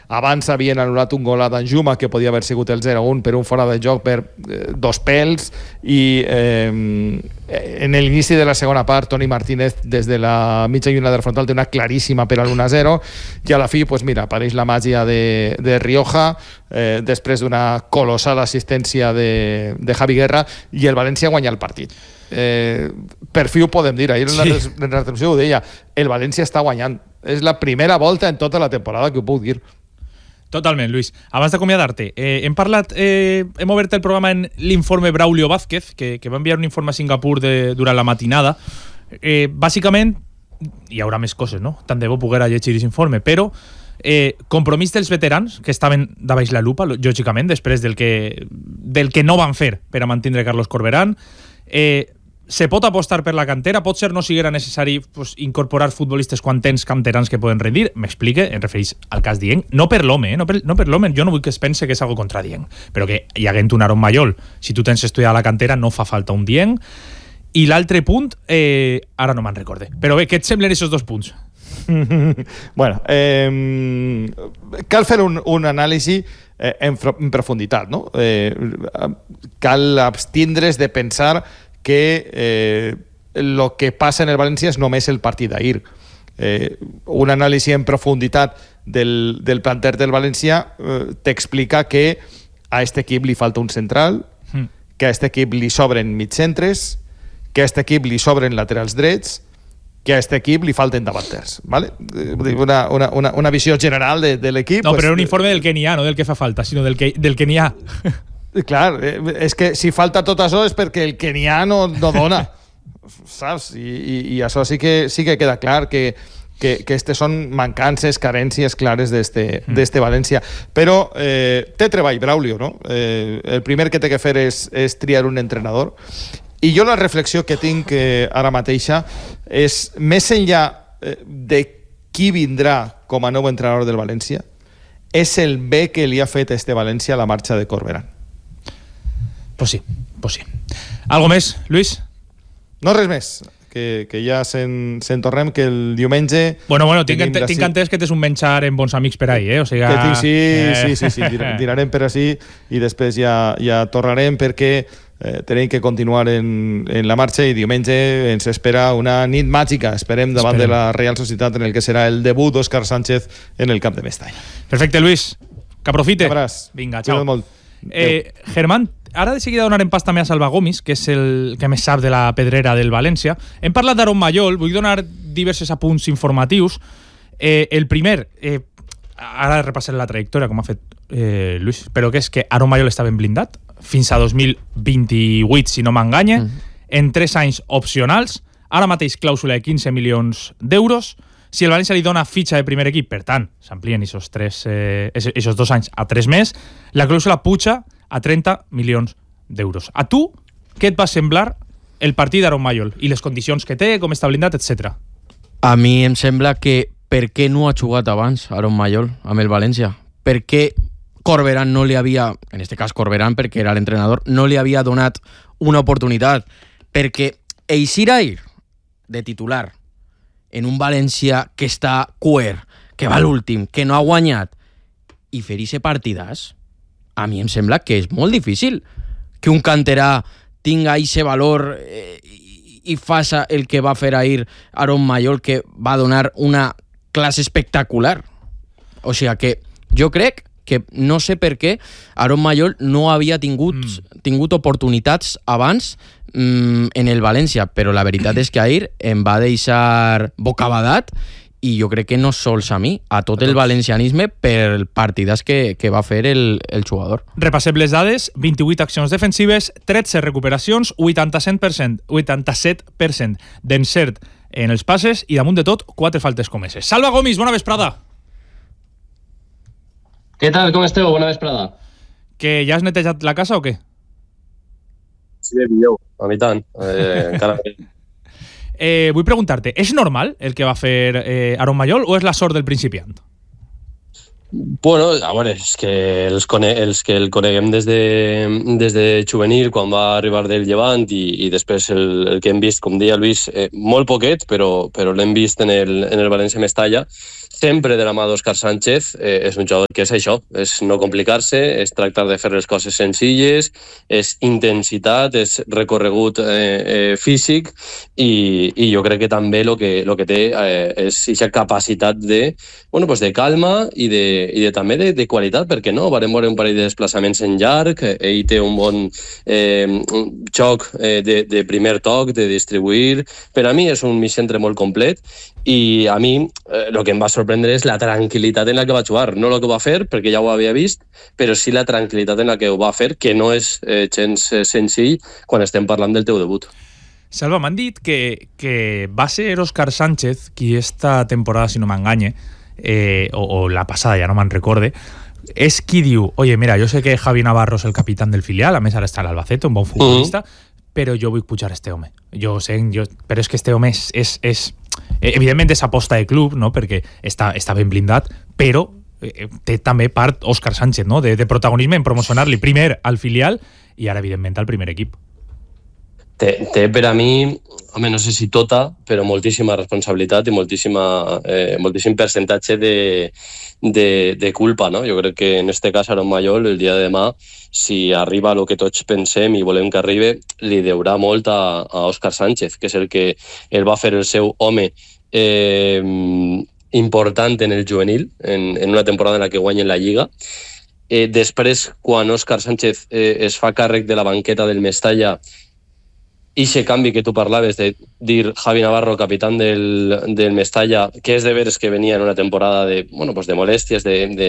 Abans havien anul·lat un gol a Danjuma que podia haver sigut el 0-1 per un fora de joc per 2 pèls, i en l'inici de la segona part Toni Martínez des de la mitja lluna del frontal té una claríssima per a l'1-0, i a la fi pues mira, apareix la màgia de Rioja després d'una colossal assistència de Javi Guerra, i el València guanya el partit. Per fi ho podem dir, ahir en la retransmissió ho deia, el València està guanyant, és la primera volta en tota la temporada que ho puc dir. Totalment, Luis. Abans d'acomiadar-te, hem obert el programa en l'informe Braulio Vázquez, que va enviar un informe a Singapur durant la matinada. Bàsicament, hi haurà més coses, no? Tant de bo poguera llegir aquest informe, però compromís dels veterans que estaven davall la lupa, lògicament, després del que no van fer per a mantindre Carlos Corberán. Se pot apostar per la cantera, pot ser no siguera necessari incorporar futbolistes quan tens canterans que poden rendir, m'explique, em refereix al cas Dieng, no per l'home, no per l'home, jo no vull que es pense que és algo contra Dieng, però que hi haguent un Aaron Mayol, si tu tens estudiat la cantera no fa falta un Dieng. I l'altre punt, ara no me'n recorde, però bé, què et semblen aquests dos punts? Bueno, cal fer un anàlisi en profunditat, no? Cal abstindre's de pensar que lo que passa en el València és només el partit d'ahir. Un anàlisi en profunditat del planter del València t'explica que a aquest equip li falta un central, que a aquest equip li sobren mitjcentres, que a aquest equip li sobren laterals drets, que a aquest equip li falten davanters, ¿vale? Una visió general de l'equip. No, però un informe del que n'hi ha, no del que fa falta, sinó del que n'hi ha. Clar, és que si falta tot això és perquè el que n'hi ha no dona, saps? I això sí que queda clar que aquestes són mancances, carències clares d'este València. Però té treball, Braulio, no? El primer que té que fer és triar un entrenador. I jo la reflexió que tinc ara mateixa és, més enllà de qui vindrà com a nou entrenador del València, és el bé que li ha fet a este València la marxa de Corberán. Pues sí. Algo més, Luis? No, res més. Que ja se'n tornem, que el diumenge... Bueno, tinc entès que tens un menjar en bons amics per ahí, o sigui... Sí, tirarem per així i després ja tornarem perquè tenim que continuar en la marxa i diumenge ens espera una nit màgica, esperem, davant de la Real Societat, en el que serà el debut d'Òscar Sánchez en el camp de Mestalla. Perfecte, Luis. Que aprofite. Vinga, xau. Germán, ara de seguida donarem pas també a Salva Gomis, que és el que més sap de la pedrera del València. Hem parlat d'Aaron Mayol, vull donar diversos apunts informatius. El primer, ara repassaré la trajectòria, com ha fet Luis, però que és que Aaron Mayol està ben blindat fins a 2028, si no m'enganye, en 3 anys opcionals, ara mateix clàusula de 15 milions d'euros. Si el València li dona fitxa de primer equip, per tant, s'amplien aquests 2 anys a 3 més, la clàusula puja a 30 milions d'euros. A tu, què et va semblar el partit d'Aaron Mayol i les condicions que té, com està blindat, etc.? A mi em sembla que per què no ha jugat abans Aaron Mayol amb el València? Per què Corberán no li havia, en este cas Corberán perquè era l'entrenador, no li havia donat una oportunitat? Perquè eixir ahir de titular en un València que està cuer, que va l'últim, que no ha guanyat, i fer ese partidàs, a mi em sembla que és molt difícil que un canterà tinga ese valor i faça el que va fer ahir Aaron Mayol, que va donar una classe espectacular. O sigui que jo crec que no sé per què Aaron Mayol no havia tingut oportunitats abans en el València, però la veritat és que ahir em va deixar bocabadat, i jo crec que no sols a mi, a tot el valencianisme, per el partidàs que va fer el jugador. Repassem les dades: 28 accions defensives, 13 recuperacions, 87% d'encert en els passes i, damunt de tot, 4 faltes comeses. Salva Gomis, bona vesprada. Què tal, com esteu? Bona vesprada. Que ja has netejat la casa o què? Sí, millor. A mi tant. Encara... vull preguntar-te, és normal el que va fer Aaron Mayol o és la sort del principiant? Bueno, a veure, és que els que el coneguem des de juvenil, quan va arribar del Llevant, i després el que hem vist, com deia Luis, molt poquet, però l'hem vist en el València Mestalla, sempre de la mà d'Òscar Sánchez. És un jugador que és això, és no complicar-se, és tractar de fer les coses senzilles, és intensitat, és recorregut físic, i jo crec que també el que té és aquesta capacitat de calma i també de qualitat, perquè no? Varem veure un parell de desplaçaments en llarg, ell té un bon xoc de primer toc, de distribuir. Per a mi és un migcentre molt complet, i a mi el que em va sorprendre és la tranquil·litat en la que va jugar. No el que va fer, perquè ja ho havia vist, però sí la tranquil·litat en la que ho va fer, que no és gens senzill quan estem parlant del teu debut. Salva, m'han dit que va ser Òscar Sánchez qui esta temporada, si no m'enganye, o la passada, ja no me'n recorde, és qui diu, oye, mira, jo sé que Javi Navarro és el capitán del filial, a més ara està a l'Albacete, un bon futbolista, però jo vull pujar este home. Però és que este home és evidentment és aposta de club, no? Perquè està ben blindat, però té també part Òscar Sánchez, no? de protagonisme en promocionar-li primer al filial i ara, evidentment, al primer equip. Té per a mi, home, no sé si tota, però moltíssima responsabilitat i moltíssim percentatge de culpa, no? Jo crec que en este cas Aaron Mayol, el dia de demà, si arriba el que tots pensem i volem que arribi, li deurà molt a Òscar Sánchez, que és el que el va fer el seu home important en el juvenil, en una temporada en la que guanyen la Lliga. Després, quan Òscar Sánchez es fa càrrec de la banqueta del Mestalla, i aquest canvi que tu parlaves de dir Javi Navarro, capitán del Mestalla, que és de veres que venia en una temporada de molèsties,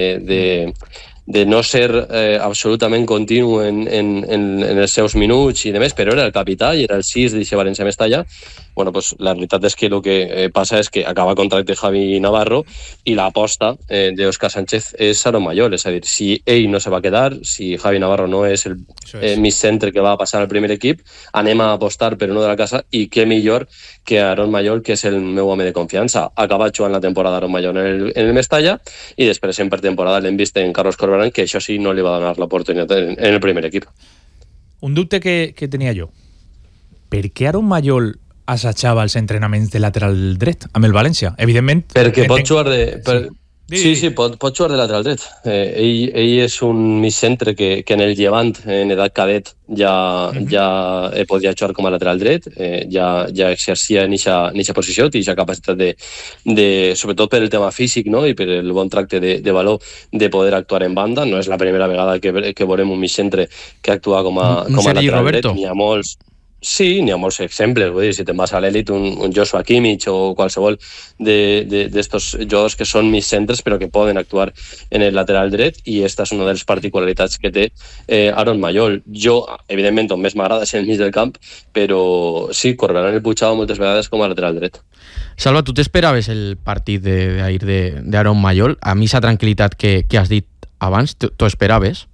de no ser absolutament continu en els seus minuts i demés, però era el capità i era el 6 d'aquest València Mestalla. La veritat és que el que passa és que acaba contracte Javi Navarro i l'aposta d'Òscar Sánchez és Aaron Mayol. És a dir, si ell no se va quedar, si Javi Navarro no és el migcentre que va passar al primer equip, anem a apostar per uno de la casa, i què millor que Aaron Mayol, que és el meu home de confiança. Acaba jugant la temporada Aaron Mayol en el Mestalla, i després en pretemporada l'hem vist en Carlos Corberán, que això sí no li va donar l'oportunitat en el primer equip. Un dubte que tenia jo. Per què Aaron Mayol assajava els entrenaments de lateral dret amb el València? Evidentment... Perquè pot jugar de... Sí, pot jugar de lateral dret. Ell és un migcentre que en el Llevant, en edat cadet, ja podia jugar com a lateral dret, ja exercia en aquesta posició, té aquesta capacitat sobretot per el tema físic, no? I per el bon tracte de valor, de poder actuar en banda. No és la primera vegada que veurem un migcentre que actua com a lateral dret. N'hi ha molts. Sí, n'hi ha molts exemples. Vull dir, si te'n vas a l'elit, un Joshua Kimmich o qualsevol d'estos jugadors que són migcentres però que poden actuar en el lateral dret, i esta és una de les particularitats que té Aaron Mayol. Jo, evidentment, on més m'agrada és el mig del camp, però sí, Corberán el pujava moltes vegades com a lateral dret. Salva, tu t'esperaves el partit d'Aaron Mayol? A mi esa tranquil·litat que has dit abans, t'ho esperaves?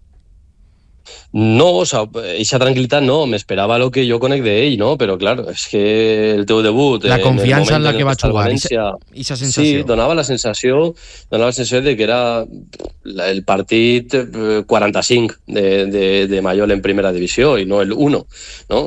No, esa tranquil·litat no, m'esperava el que jo conec d'ell, no? Però clar, és que el teu debut... La confiança en la que va jugar, aquesta sensació. Sí, donava la sensació de que era el partit 45 de Mayol en primera divisió i no el 1, no?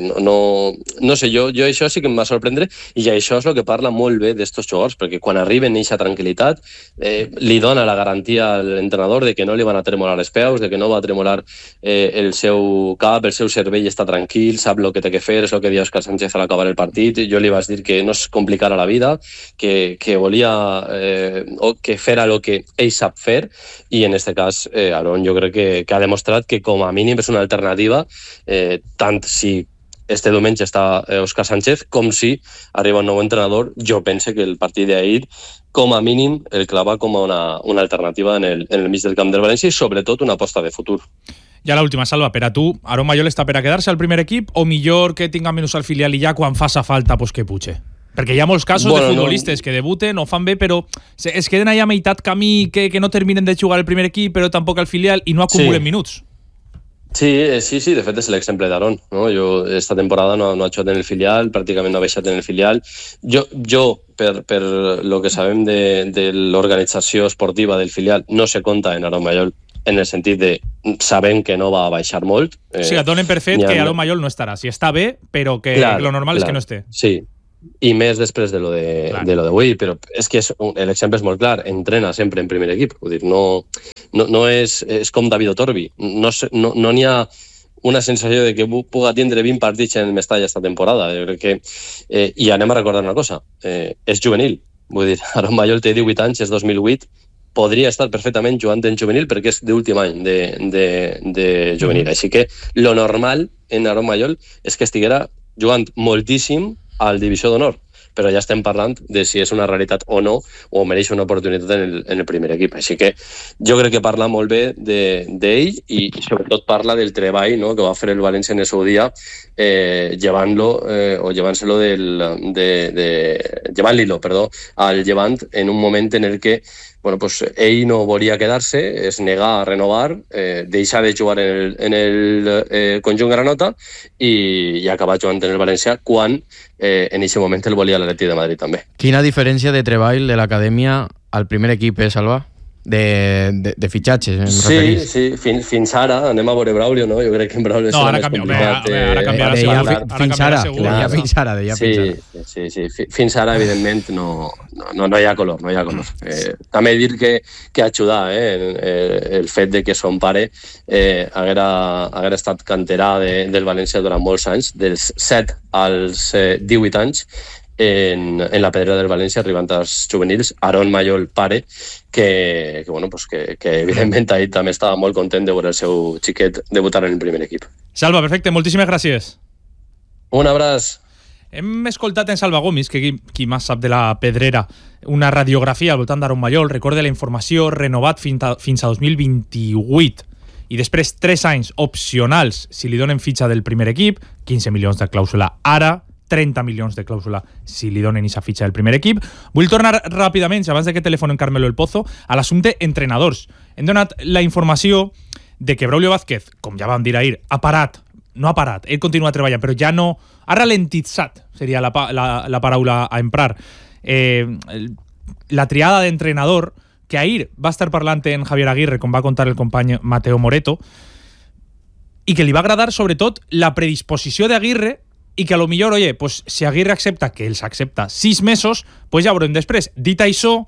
No sé, jo això sí que em va sorprendre, i això és el que parla molt bé d'estos jugadors, perquè quan arriben aquesta tranquil·litat li dona la garantia a l'entrenador de que no li van a tremolar els peus, de que no va a tremolar el seu cap, el seu cervell està tranquil, sap el que té que fer, és el que deia Òscar Sánchez al acabar el partit. Jo li vaig dir que no es complicara la vida, que volia que fera el que ell sap fer, i en aquest cas Aaron jo crec que ha demostrat que com a mínim és una alternativa, tant si este diumenge està Òscar Sánchez com si arriba un nou entrenador. Jo pense que el partit d'ahir com a mínim el clava com a una alternativa en el mig del camp del València, i sobretot una aposta de futur. Ja l'última, Salva, per a tu, Aaron Mayol està per a quedar-se al primer equip o millor que tinga menys al filial i ja quan faça falta pues que puche? Perquè hi ha molts casos de futbolistes que debuten o fan bé, però es queden allà a meitat camí, que no terminen de jugar el primer equip, però tampoc al filial, i no acumulen minuts. Sí, de fet és l'exemple d'Aaron, no? Jo esta temporada no ha jugat en el filial, pràcticament no ha baixat en el filial. Jo per lo que sabem de l'organització esportiva del filial, no se compta en Aaron Mayol en el sentit de sabem que no va baixar molt. Sí, et donen per fet que Aaron Mayol no estarà. Si està bé, però que lo normal és que no esté. Sí, i més després de lo d'avui, però és que l'exemple és molt clar, entrena sempre en primer equip, vull dir, no és com David Otorbi, no n'hi ha una sensació de que puga tindre 20 partits en el Mestalla esta temporada. Jo crec que, i anem a recordar una cosa, és juvenil, vull dir, Aaron Mayol té 18 anys, és 2008, podria estar perfectament jugant en juvenil perquè és d'últim any de juvenil. Així que lo normal en Aaron Mayol és que estiguera jugant moltíssim al Divisió d'Honor, però ja estem parlant de si és una realitat o no, o mereix una oportunitat en el primer equip. Així que jo crec que parla molt bé d'ell i sobretot parla del treball, no?, que va fer el València en el seu dia, llevant-se-lo llevant-li-lo al Llevant en un moment en el que ell no volia quedar-se, es negà a renovar, deixar de jugar en el conjunt granota i acabar jugant en el València quan en aquest moment el volia l'Atlètic de Madrid també. Quina diferència de treball de l'acadèmia al primer equip, Salva? De fitxatges, sí, fins ara anem a veure Braulio, no? Jo crec que en Braulio ara canviarà fins ara. Sí, fins ara evidentment no hi ha color, també dir que ajudar el fet de que son pare haguera estat canterà del València durant molts anys, dels 7 als 18 anys en la pedrera del València, arribant als juvenils. Aaron Mayol, pare, que evidentment ahir també estava molt content de veure el seu xiquet debutar en el primer equip. Salva, perfecte, moltíssimes gràcies. Un abraç. Hem escoltat en Salva Gomis, que qui més sap de la pedrera, una radiografia al voltant d'Aaron Mayol, recorde la informació, renovat fins a 2028 i després 3 anys opcionals si li donen fitxa del primer equip, 15 milions de clàusula ara, 30 milions de clàusula si li donen aquesta fitxa del primer equip. Vull tornar ràpidament, abans de que telefonen Carmelo El Pozo, a l'assumpte entrenadors. Hem donat la informació de que Braulio Vázquez, com ja vam dir ahir, no ha parat, ell continua treballant, però ja no ha ralentitzat, seria la paraula a emprar. La triada d'entrenador, que ahir va estar parlant en Javier Aguirre, com va contar el company Mateo Moreto, i que li va agradar sobretot la predisposició d'Aguirre i que a lo millor, si Aguirre accepta, que ells accepta 6 mesos, pues ja veurem després. Dit això,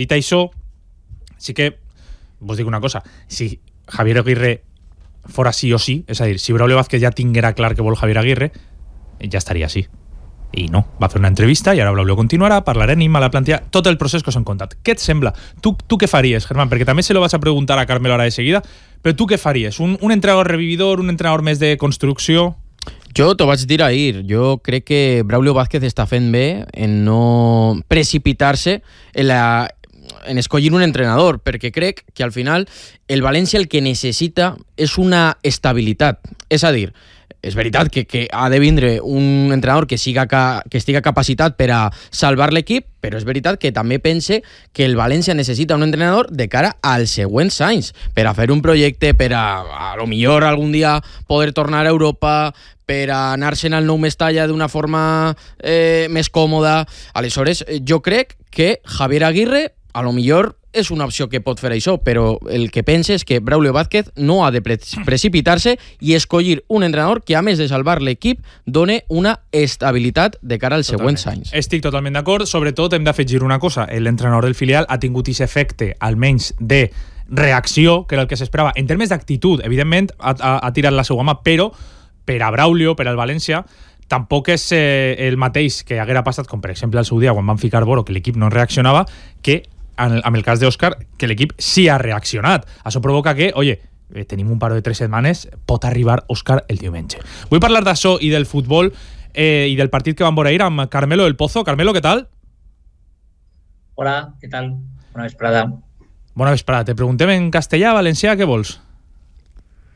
sí que vos dic una cosa, si Javier Aguirre fora sí o sí, és a dir, si Braulio Vázquez ja tinguera clar que vol Javier Aguirre, ja estaria així. I no, va fer una entrevista i ara Braulio continuarà, parlarem a la plantilla, tot el procés que us hem contat. Què et sembla? Tu què faries, Germán? Perquè també se lo vas a preguntar a Carmelo ara de seguida, però tu què faries? Un entrenador revividor, un entrenador més de construcció? Jo t'ho vaig dir ahir, jo crec que Braulio Vázquez està fent bé en no precipitar-se en escollir un entrenador, perquè crec que al final el València el que necessita és una estabilitat. És a dir, és veritat que ha de vindre un entrenador que estiga capacitat per a salvar l'equip, però és veritat que també pense que el València necessita un entrenador de cara als següents anys, per a fer un projecte, per a lo millor algun dia poder tornar a Europa, per a anar-se'n al nou Mestalla d'una forma més còmoda. Aleshores, jo crec que Javier Aguirre a lo millor és una opció que pot fer això, però el que pense és que Braulio Vázquez no ha de precipitar-se i escollir un entrenador que, a més de salvar l'equip, done una estabilitat de cara als següents anys. Estic totalment d'acord. Sobretot hem d'afegir una cosa. L'entrenador del filial ha tingut aquest efecte, almenys de reacció, que era el que s'esperava. En termes d'actitud, evidentment, ha tirat la seva mà, però per a Braulio, per al València, tampoc és el mateix que haguera passat, com per exemple al seu dia, quan van ficar Boro, que l'equip no reaccionava, que amb el cas d'Òscar, que l'equip sí ha reaccionat. Això provoca que, tenim un paro de 3 setmanes, pot arribar Òscar el diumenge. Vull parlar d'això i del futbol i del partit que vam veure ahir amb Carmelo El Pozo. Carmelo, què tal? Hola, què tal? Bona vesprada. Bona vesprada. Te preguntem en castellà, valencià, què vols?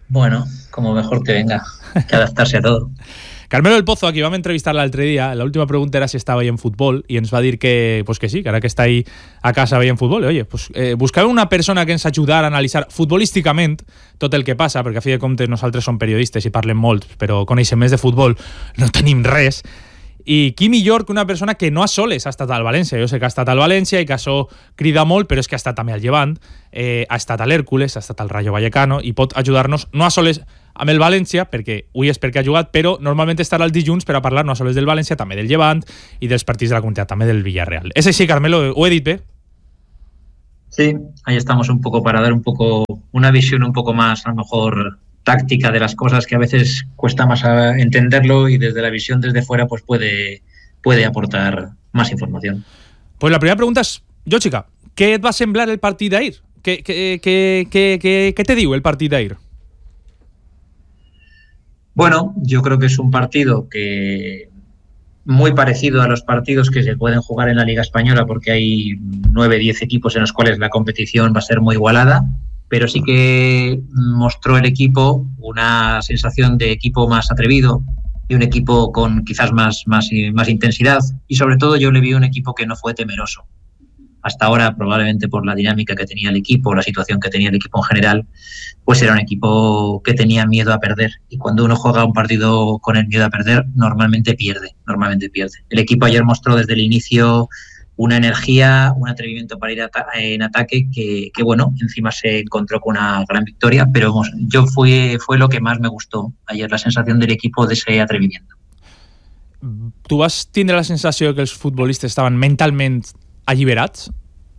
Bueno, como mejor te venga, que adaptarse a todo. Carmelo del Pozo, aquí vam entrevistar l'altre dia. La última pregunta era si estava veient futbol i ens va dir que sí, que ara que està ahí a casa veient futbol. I, oye, buscàvem una persona que ens ajudara a analitzar futbolísticament tot el que passa, perquè a fi de comptes nosaltres som periodistes i parlem molt, però coneixem més de futbol, no tenim res. I qui millor que una persona que no a soles ha estat al València. Jo sé que ha estat al València i que això crida molt, però és que ha estat també al Llevant, ha estat a l'Hèrcules, ha estat al Rayo Vallecano i pot ajudar-nos no a soles amb el València, perquè avui és perquè ha jugat, però normalment estarà el dilluns per a parlar no a soles del València, també del Llevant i dels partits de la comunitat, també del Villarreal. És així, Carmelo, ho he dit bé? Sí, ahí estamos un poco para dar un poco una visión un poco más, a lo mejor, táctica de las cosas que a veces cuesta más entenderlo y desde la visión desde fuera pues puede aportar más información. Pues la primera pregunta és, Jòchica, què et va semblar el partit d'ahir? Què te diu el partit d'ahir? Bueno, yo creo que es un partido que muy parecido a los partidos que se pueden jugar en la Liga Española, porque hay 9-10 equipos en los cuales la competición va a ser muy igualada, pero sí que mostró el equipo una sensación de equipo más atrevido y un equipo con quizás más intensidad, y sobre todo yo le vi un equipo que no fue temeroso. Hasta ahora, probablemente por la dinámica que tenía el equipo, la situación que tenía el equipo en general, pues era un equipo que tenía miedo a perder. Y cuando uno juega un partido con el miedo a perder, normalmente pierde. El equipo ayer mostró desde el inicio una energía, un atrevimiento para ir en ataque que bueno, encima se encontró con una gran victoria, pero fue lo que más me gustó ayer, la sensación del equipo de ese atrevimiento. Tu vas tindre la sensació que els futbolistes estaven mentalment alliberats?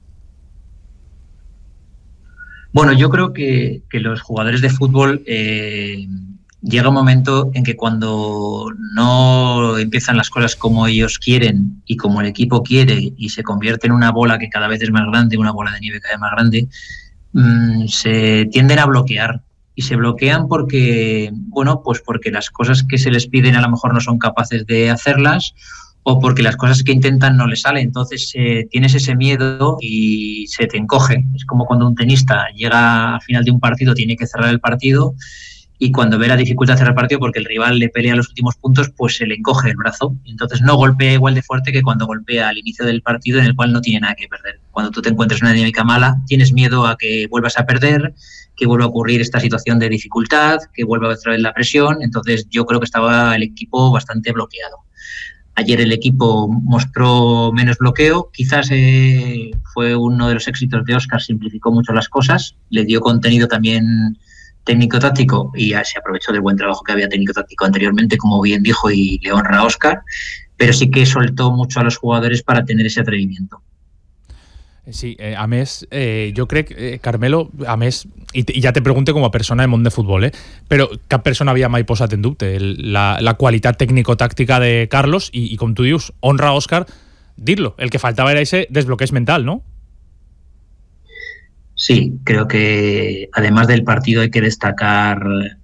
Bueno, yo creo que los jugadores de fútbol llega un momento en que cuando no empiezan las cosas como ellos quieren y como el equipo quiere y se convierte en una bola que cada vez es más grande, una bola de nieve cada vez más grande, se tienden a bloquear. Y se bloquean porque, bueno, pues porque las cosas que se les piden a lo mejor no son capaces de hacerlas, o porque las cosas que intentan no les salen. Entonces tienes ese miedo y se te encoge. Es como cuando un tenista llega al final de un partido, tiene que cerrar el partido, y cuando ve la dificultad de cerrar el partido porque el rival le pelea los últimos puntos, pues se le encoge el brazo. Entonces no golpea igual de fuerte que cuando golpea al inicio del partido, en el cual no tiene nada que perder. Cuando tú te encuentras en una dinámica mala, tienes miedo a que vuelvas a perder, que vuelva a ocurrir esta situación de dificultad, que vuelva otra vez la presión. Entonces yo creo que estaba el equipo bastante bloqueado. Ayer el equipo mostró menos bloqueo, quizás fue uno de los éxitos de Óscar, simplificó mucho las cosas, le dio contenido también técnico-táctico y se aprovechó del buen trabajo que había técnico-táctico anteriormente, como bien dijo, y le honra a Óscar, pero sí que soltó mucho a los jugadores para tener ese atrevimiento. Sí, a més, jo crec, Carmelo, a més, i ja te pregunte com a persona del món de futbol, però cap persona havia mai posat en dubte la qualitat tècnico-tàctica de Carlos i com tu dius, honra a Óscar dir-lo. El que faltava era ese desbloqueig mental, ¿no? Sí, creo que además del partido hay que destacar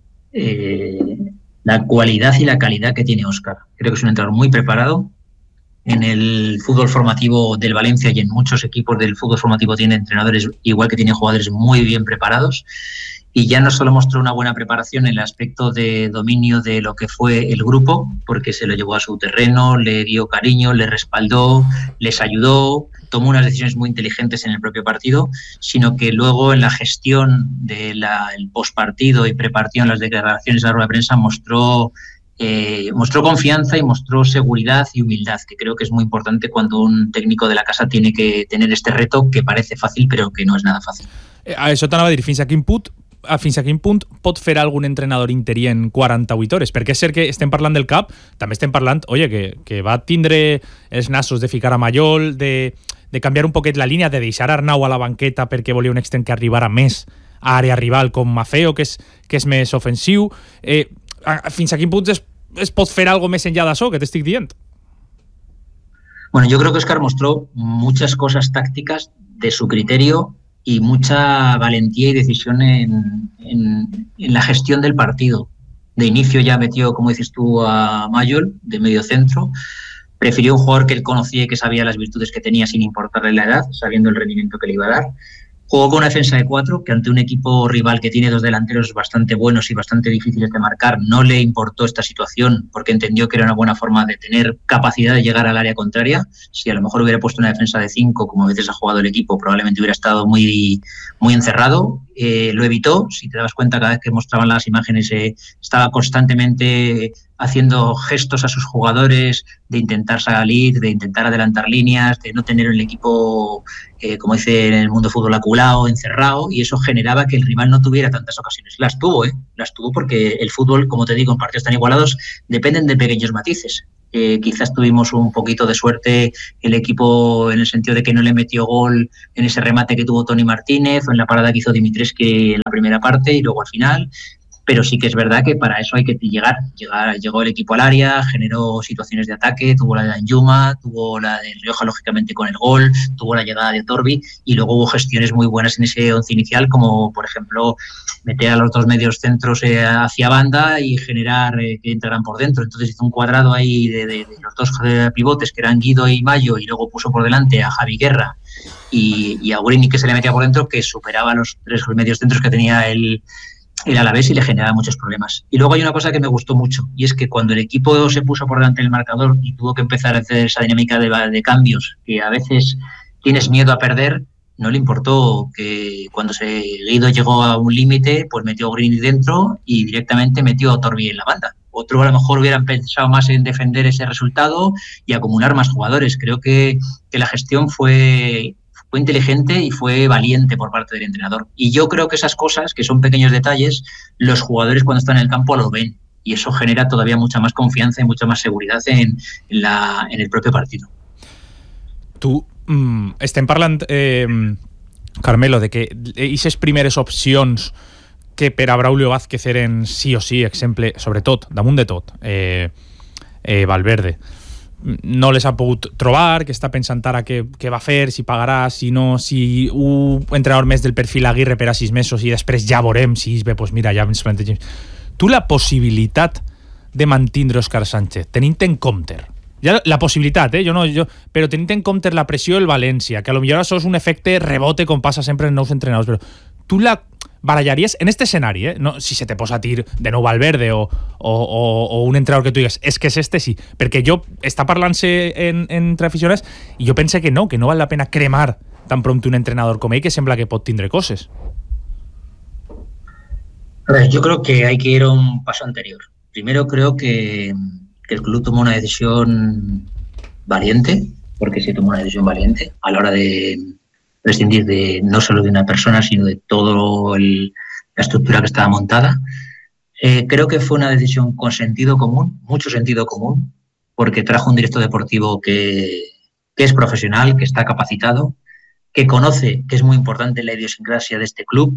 la cualidad y la calidad que tiene Óscar. Creo que es un entrenador muy preparado. En el fútbol formativo del Valencia y en muchos equipos del fútbol formativo tiene entrenadores, igual que tiene jugadores muy bien preparados, y ya no solo mostró una buena preparación en el aspecto de dominio de lo que fue el grupo, porque se lo llevó a su terreno, le dio cariño, le respaldó, les ayudó, tomó unas decisiones muy inteligentes en el propio partido, sino que luego en la gestión del postpartido y prepartido en las declaraciones de la rueda de prensa mostró confianza y mostró seguridad y humildad, que creo que es muy importante cuando un técnico de la casa tiene que tener este reto que parece fácil però que no és nada fàcil. Això t'anava a dir, fins a quin punt pot fer algun entrenador interí en 48 hores? Perquè és cert que estem parlant del cap, també estem parlant, que va tindre els nassos de ficar a Mayol, de canviar un poquet la línia, de deixar Arnau a la banqueta perquè volia un extrem que arribara més a àrea rival com Mafeo, que és més ofensiu. Fins a quin punt es pot fer algo més enllà d'això que t'estic dient? Bueno, yo creo que Óscar mostró muchas cosas tácticas de su criterio y mucha valentía y decisión en la gestión del partido. De inicio ya metió, como dices tú, a Mayol de medio centro. Prefirió un jugador que él conocía y que sabía las virtudes que tenía sin importarle la edad, sabiendo el rendimiento que le iba a dar. Jugó con una defensa de 4, que ante un equipo rival que tiene 2 delanteros bastante buenos y bastante difíciles de marcar, no le importó esta situación porque entendió que era una buena forma de tener capacidad de llegar al área contraria. Si a lo mejor hubiera puesto una defensa de 5, como a veces ha jugado el equipo, probablemente hubiera estado muy encerrado. Lo evitó. Si te das cuenta, cada vez que mostraban las imágenes, estaba constantemente haciendo gestos a sus jugadores de intentar salir, de intentar adelantar líneas, de no tener el equipo, como dice en el mundo fútbol, aculado, encerrado, y eso generaba que el rival no tuviera tantas ocasiones. Las tuvo porque el fútbol, como te digo, en partidos tan igualados, dependen de pequeños matices. Quizás tuvimos un poquito de suerte el equipo en el sentido de que no le metió gol en ese remate que tuvo Toni Martínez o en la parada que hizo Dimitrescu en la primera parte y luego al final. Pero sí que es verdad que para eso hay que llegar. Llegó el equipo al área, generó situaciones de ataque, tuvo la de Danjuma, tuvo la de Rioja, lógicamente, con el gol, tuvo la llegada de Torbi y luego hubo gestiones muy buenas en ese once inicial, como por ejemplo meter a los 2 medios centros hacia banda y generar que entraran por dentro. Entonces hizo un cuadrado ahí de los 2 pivotes, que eran Guido y Mayo, y luego puso por delante a Javi Guerra y a Gurini, que se le metía por dentro, que superaba los 3 medios centros que tenía el Alavés y le generaba muchos problemas. Y luego hay una cosa que me gustó mucho, y es que cuando el equipo se puso por delante del marcador y tuvo que empezar a hacer esa dinámica de cambios, que a veces tienes miedo a perder, no le importó que cuando Guido llegó a un límite, pues metió a Gurini dentro y directamente metió a Torbi en la banda. Otro a lo mejor hubieran pensado más en defender ese resultado y acumular más jugadores. Creo que la gestión fue inteligente y fue valiente por parte del entrenador. Y yo creo que esas cosas, que son pequeños detalles, los jugadores cuando están en el campo lo ven. Y eso genera todavía mucha más confianza y mucha más seguridad en el propio partido. Tu estem parlant, Carmelo, de que aquestes primeres opcions que per a Braulio Vázquez eren sí o sí, exemple, sobretot, damunt de tot, Valverde, no les ha pogut trobar, que està pensant ara què va fer, si pagarà, si no, si un entrenador més del perfil Aguirre per a 6 mesos i després ja veurem si és bé, doncs mira, ja ens plantegem. Tu la possibilitat de mantindre Òscar Sánchez, tenint en compte, ja la possibilitat, però tenint en compte la pressió del València, que potser això és un efecte rebote com passa sempre en nous entrenadors, però tu la barallaries en este escenari, no, si se te posa a tir de nou Valverde o un entrenador que tu digues és que és este sí, perquè jo està parlant-se entre aficionats i jo pense que no val la pena cremar tan prompt un entrenador com ell, que sembla que pot tindre coses. A ver, yo creo que hay que ir a un paso anterior. Primero creo que el club tomó una decisión valiente, porque se tomó una decisión valiente a la hora de prescindir de no solo de una persona, sino de toda la estructura que estaba montada. Creo que fue una decisión con sentido común, mucho sentido común, porque trajo un director deportivo que es profesional, que está capacitado, que conoce, que es muy importante, la idiosincrasia de este club,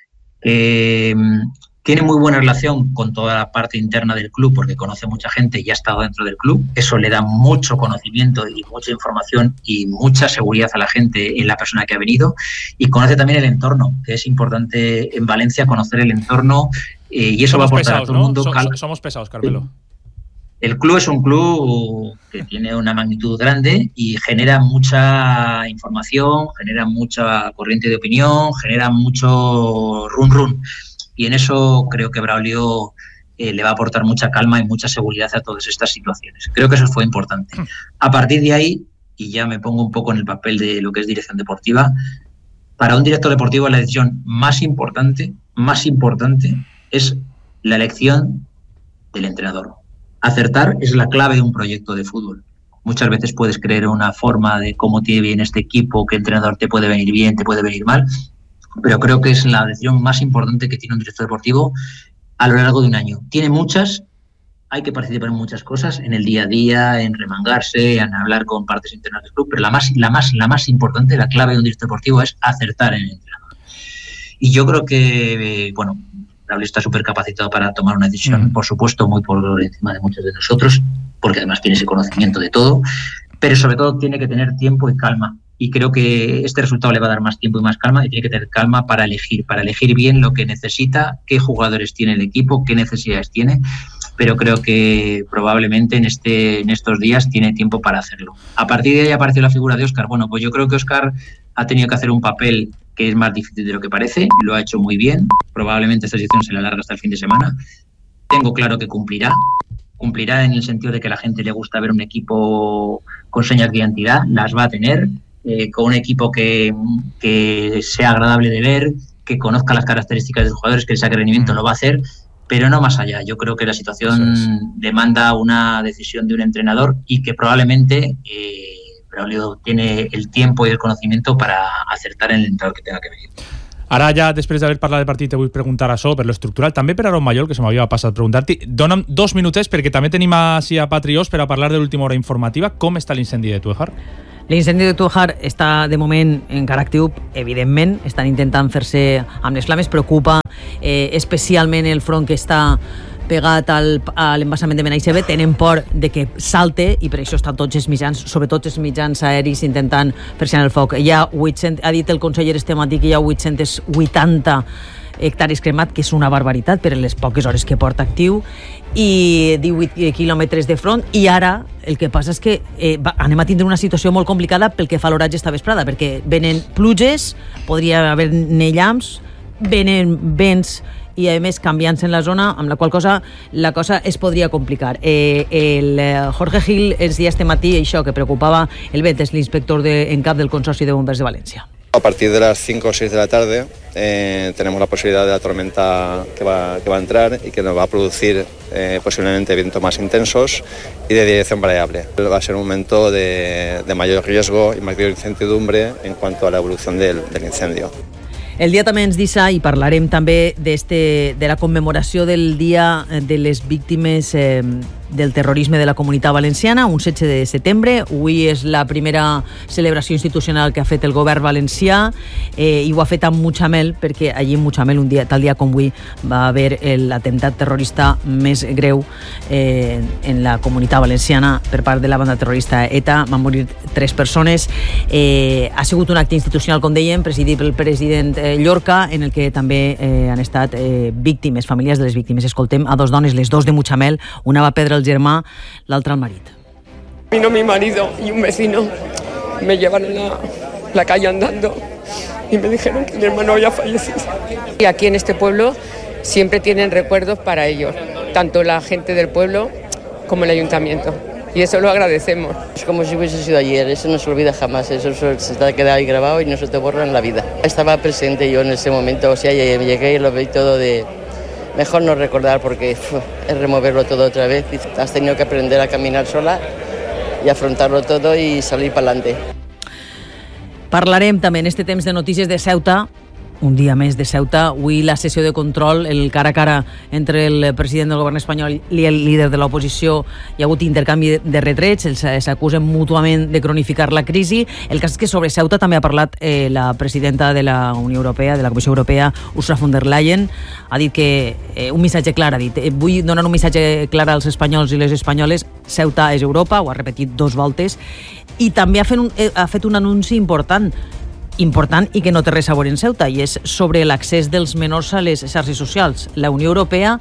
que tiene muy buena relación con toda la parte interna del club porque conoce mucha gente y ha estado dentro del club. Eso le da mucho conocimiento y mucha información y mucha seguridad a la gente en la persona que ha venido. Y conoce también el entorno, que es importante en Valencia conocer el entorno y eso somos va a aportar pesados, a todo el mundo. ¿no? Somos pesados, Carmelo. El club es un club que tiene una magnitud grande y genera mucha información, genera mucha corriente de opinión, genera mucho run. Y en eso creo que Braulio le va a aportar mucha calma y mucha seguridad a todas estas situaciones. Creo que eso fue importante. A partir de ahí, y ya me pongo un poco en el papel de lo que es dirección deportiva, para un director deportivo la decisión más importante es la elección del entrenador. Acertar es la clave de un proyecto de fútbol. Muchas veces puedes creer una forma de cómo te viene este equipo, qué entrenador te puede venir bien, te puede venir mal, pero creo que es la decisión más importante que tiene un director deportivo a lo largo de un año. Tiene muchas, hay que participar en muchas cosas, en el día a día, en remangarse, en hablar con partes internas del club, pero la más importante, la clave de un director deportivo es acertar en el entrenador. Y yo creo que, Braulio está súper capacitado para tomar una decisión, por supuesto, muy por encima de muchos de nosotros, porque además tiene ese conocimiento de todo, pero sobre todo tiene que tener tiempo y calma. Y creo que este resultado le va a dar más tiempo y más calma y tiene que tener calma para elegir bien lo que necesita, qué jugadores tiene el equipo, qué necesidades tiene, pero creo que probablemente en estos días tiene tiempo para hacerlo. A partir de ahí apareció la figura de Óscar. Bueno, pues yo creo que Óscar ha tenido que hacer un papel que es más difícil de lo que parece, lo ha hecho muy bien, probablemente esta situación se le alarga hasta el fin de semana. Tengo claro que cumplirá en el sentido de que a la gente le gusta ver un equipo con señas de identidad, las va a tener, con un equipo que sea agradable de ver, que conozca las características de los jugadores, que el saque rendimiento lo va a hacer, pero no más allá. Yo creo que la situación demanda una decisión de un entrenador y que probablemente Braulio tiene el tiempo y el conocimiento para acertar en el entrenador que tenga que venir. Ara ja, després d'haver parlat del partit, te vull preguntar això per l'estructural, també per Aaron Mayol, que se m'havia passat preguntar-t'hi. Dóna'm 2 minutets perquè també tenim així a Patriós per a parlar de l'última hora informativa. Com està l'incendi de Tuejar? L'incendi de Tuejar està de moment encara actiu, evidentment, estan intentant fer-se amb les flames, preocupa especialment el front que està pegat a l'embassament de Benaixeve, tenen por de que salte i per això estan tots els mitjans, sobretot els mitjans aeris, intentant fer-se en el foc. Ha dit el conseller este matí que hi ha 880 hectàrees cremat, que és una barbaritat per les poques hores que porta actiu, i 18 quilòmetres de front, i ara el que passa és que anem a tindre una situació molt complicada pel que fa a l'oratge esta vesprada, perquè venen pluges, podria haver llamps, venen vents i a més canviant-se en la zona, amb la qual cosa la cosa es podria complicar. El Jorge Gil ens deia este matí això que preocupava el vent, és l'inspector en cap del Consorci de Bombers de València. A partir de las 5 o 6 de la tarde tenemos la posibilidad de la tormenta que va a entrar y que nos va a producir posiblemente vientos más intensos y de dirección variable. Va a ser un momento de mayor riesgo y mayor incertidumbre en cuanto a la evolución del incendio. El dia també ens deixa, i parlarem també de la commemoració del Dia de les Víctimes del Terrorisme de la Comunitat Valenciana, un 16 de setembre. Avui és la primera celebració institucional que ha fet el govern valencià i ho ha fet amb Mutxamel, perquè allí en Mutxamel, tal dia com avui, va haver l'atemptat terrorista més greu en la Comunitat Valenciana per part de la banda terrorista ETA. Van morir 3 persones. Ha sigut un acte institucional, com dèiem, presidit pel president Llorca, en el que també han estat víctimes, famílies de les víctimes. Escoltem a 2 dones, les 2 de Mutxamel, una va perdre el germà, l'altra el marit. Vino mi marido y un vecino, me llevaron a la calle andando y me dijeron que mi hermano había fallecido. Y aquí en este pueblo siempre tienen recuerdos para ellos, tanto la gente del pueblo como el ayuntamiento. Y eso lo agradecemos. Es como si hubiese sido ayer, eso no se olvida jamás, eso se te ha quedado ahí grabado y no se te borra en la vida. Estaba presente yo en ese momento, o sea, llegué y lo vi todo de... Mejor no recordar porque es removerlo todo otra vez y has tenido que aprender a caminar sola y afrontarlo todo y salir para adelante. Parlarem també en este temps de notícies de Ceuta, un dia més de Ceuta. Avui la sessió de control, el cara a cara entre el president del govern espanyol i el líder de l'oposició. Hi ha hagut intercanvi de retrets, s'acusen mútuament de cronificar la crisi. El cas és que sobre Ceuta també ha parlat la presidenta de la Unió Europea, de la Comissió Europea, Ursula von der Leyen. Ha dit que un missatge clar, ha dit, vull donar un missatge clar als espanyols i les espanyoles, Ceuta és Europa, ho ha repetit 2 voltes, i també ha fet un anunci important i que no té res a veure en Ceuta, i és sobre l'accés dels menors a les xarxes socials. La Unió Europea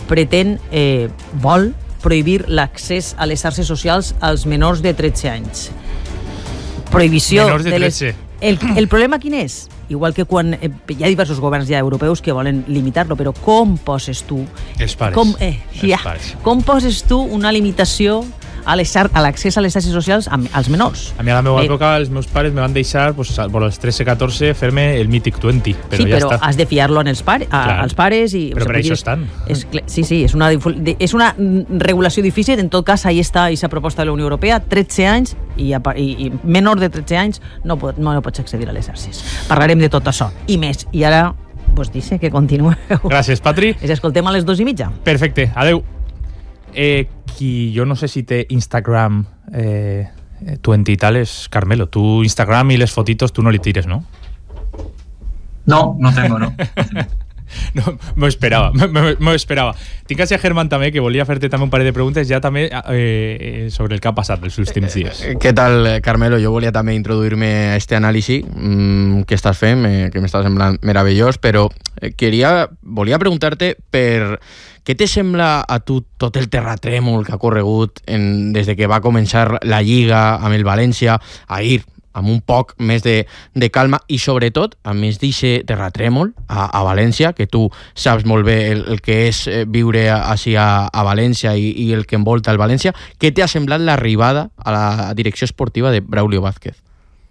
vol prohibir l'accés a les xarxes socials als menors de 13 anys. Prohibició menors de 13. El problema quin és? Igual que quan hi ha diversos governs ja europeus que volen limitar-lo, però com poses tu... Els pares. Com poses tu una limitació a l'accés a les xarxes socials als menors? A mi a la meva època els meus pares me van deixar pues, a los 13-14 fer-me el Mythic 20, però sí, ja però està. has de fiar-lo als pares i... Però per això estan. Sí, és una regulació difícil. En tot cas, ahí està aquesta proposta de la Unió Europea, 13 anys i menor de 13 anys no pots accedir a les xarxes. Parlarem de tot això i més. I ara pues dice que continueu. Gràcies, Patri. Ens escoltem a les 2:30. Perfecte, adeu. Qui jo no sé si té Instagram 20 y tal és Carmelo. Tu Instagram i les fotitos tu no li tires, ¿no? No tengo, no. No, m'ho esperava. Tinc a Germán també, que volia fer-te també un parell de preguntes ja també sobre el que ha passat els últims dies. Què tal, Carmelo? Jo volia també introduir-me a este anàlisi que estàs fent, que m'està semblant meravellós, però volia preguntar-te per què te sembla a tu tot el terratrèmol que ha corregut des de que va començar la Lliga amb el València. Ahir amb un poc més de calma i sobretot a més d'eixe terratrèmol a València, que tu saps molt bé el que és viure així a València i el que envolta el València. Què t'ha semblat l'arribada a la direcció esportiva de Braulio Vázquez?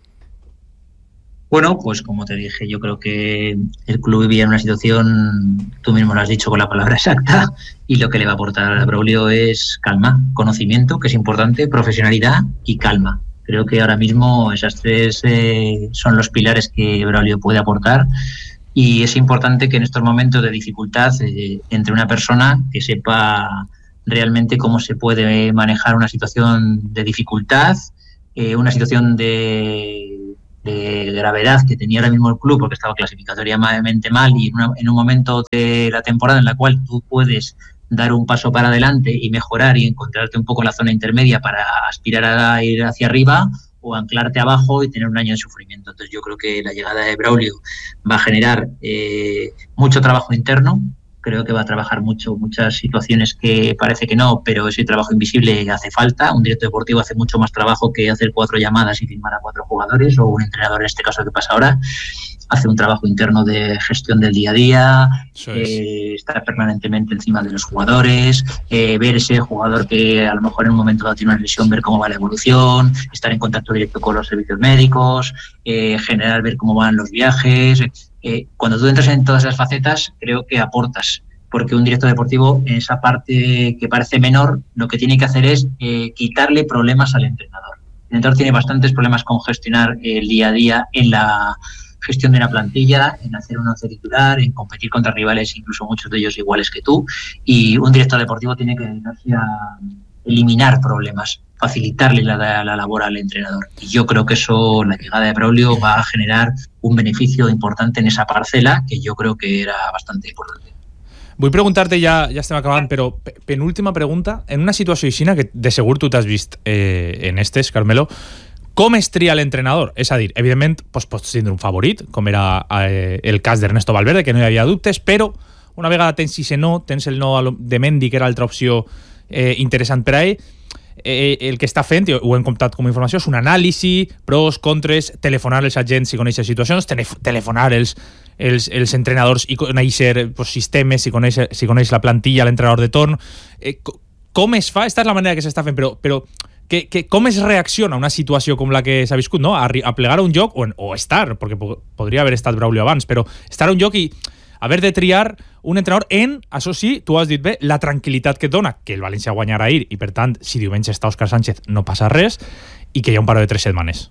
Bueno, pues como te dije, yo creo que el club vivía en una situación, tú mismo lo has dicho con la palabra exacta, y lo que le va a aportar a Braulio es calma, conocimiento, que es importante, profesionalidad y calma. Creo que ahora mismo esas tres son los pilares que Braulio puede aportar, y es importante que en estos momentos de dificultad entre una persona que sepa realmente cómo se puede manejar una situación de dificultad, una situación de gravedad que tenía ahora mismo el club porque estaba clasificatoriamente mal, y en un momento de la temporada en la cual tú puedes dar un paso para adelante y mejorar y encontrarte un poco en la zona intermedia para aspirar a ir hacia arriba, o anclarte abajo y tener un año de sufrimiento. Entonces yo creo que la llegada de Braulio va a generar mucho trabajo interno. Creo que va a trabajar muchas situaciones que parece que no, pero ese trabajo invisible hace falta. Un director deportivo hace mucho más trabajo que hacer 4 llamadas y firmar a 4 jugadores, o un entrenador, en este caso que pasa ahora, hace un trabajo interno de gestión del día a día, estar permanentemente encima de los jugadores, ver ese jugador que a lo mejor en un momento dado tiene una lesión, ver cómo va la evolución, estar en contacto directo con los servicios médicos, generar, ver cómo van los viajes. Cuando tú entras en todas esas facetas, creo que aportas, porque un director deportivo, en esa parte que parece menor, lo que tiene que hacer es quitarle problemas al entrenador. El entrenador tiene bastantes problemas con gestionar el día a día en la gestión de una plantilla, en hacer un once titular, en competir contra rivales, incluso muchos de ellos iguales que tú, y un director deportivo tiene que dedicarse a eliminar problemas, facilitarle la labor al entrenador. Y yo creo que eso, la llegada de Braulio, va a generar un beneficio importante en esa parcela, que yo creo que era bastante importante. Vull preguntar-te, ja estem acabant, però penúltima pregunta. En una situació així, que de segur tu t'has vist en estes, Carmelo, com es tria l'entrenador? És a dir, evidentment pots tindre un favorit, com era el cas d'Ernesto Valverde, que no hi havia dubtes, però una vegada tens ese no, tens el no de Mendy, que era l'altra opció interessant per a ell, el que està fent, ho hem comptat com a informació, és un anàlisi, pros, contres, telefonar els agents si coneixen situacions, telefonar els entrenadors i conèixer sistemes, si coneix la plantilla, l'entrenador de torn. Com es fa? Esta és la manera que s'està fent, però com es reacciona a una situació com la que s'ha viscut, no? A plegar a un lloc, o estar, perquè podria haver estat Braulio abans, però estar a un lloc i haver de triar un entrenador en, això sí, tu has dit bé, la tranquil·litat que et dona, que el València guanyarà ahir, i per tant, si diumenge està Òscar Sánchez, no passa res, i que hi ha un paro de 3 setmanes.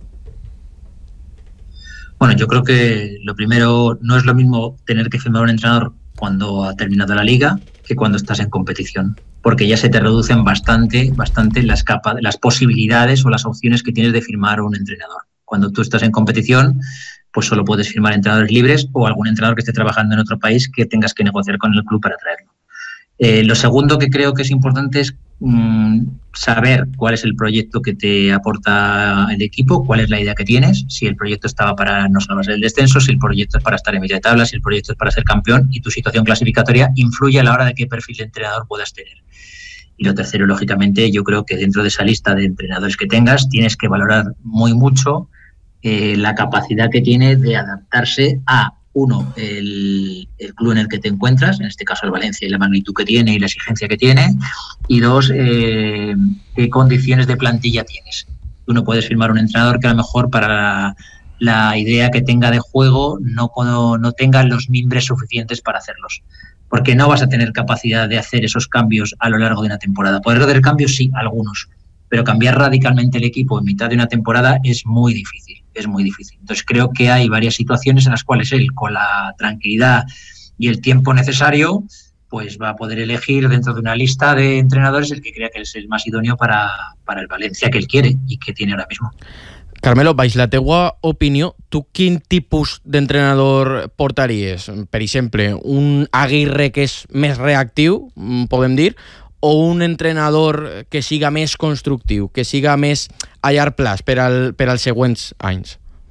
Bueno, yo creo que lo primero, no es lo mismo tener que firmar un entrenador cuando ha terminado la liga que cuando estás en competición, porque ya se te reducen bastante las posibilidades o las opciones que tienes de firmar un entrenador. Cuando tú estás en competición, pues solo puedes firmar entrenadores libres o algún entrenador que esté trabajando en otro país que tengas que negociar con el club para traerlo. Lo segundo que creo que es importante es saber cuál es el proyecto que te aporta el equipo, cuál es la idea que tienes, si el proyecto estaba para no salvarse del descenso, si el proyecto es para estar en mitad de tabla, si el proyecto es para ser campeón, y tu situación clasificatoria influye a la hora de qué perfil de entrenador puedas tener. Y lo tercero, lógicamente, yo creo que dentro de esa lista de entrenadores que tengas tienes que valorar muy mucho la capacidad que tiene de adaptarse a, uno, el club en el que te encuentras, en este caso el Valencia, y la magnitud que tiene y la exigencia que tiene, y dos, qué condiciones de plantilla tienes. Tú no puedes firmar un entrenador que a lo mejor para la idea que tenga de juego no tenga los mimbres suficientes para hacerlos, porque no vas a tener capacidad de hacer esos cambios a lo largo de una temporada. Poder hacer cambios, sí, algunos, pero cambiar radicalmente el equipo en mitad de una temporada es muy difícil. Entonces creo que hay varias situaciones en las cuales él, con la tranquilidad y el tiempo necesario, pues va a poder elegir dentro de una lista de entrenadores el que crea que es el más idóneo para el Valencia que él quiere y que tiene ahora mismo. Carmelo, baix la teua opinió, tu quin tipus d'entrenador portaries? Per exemple, un Aguirre que és més reactiu, podem dir, o un entrenador que siga més constructiu, que siga més a llarg plaç per als següents anys?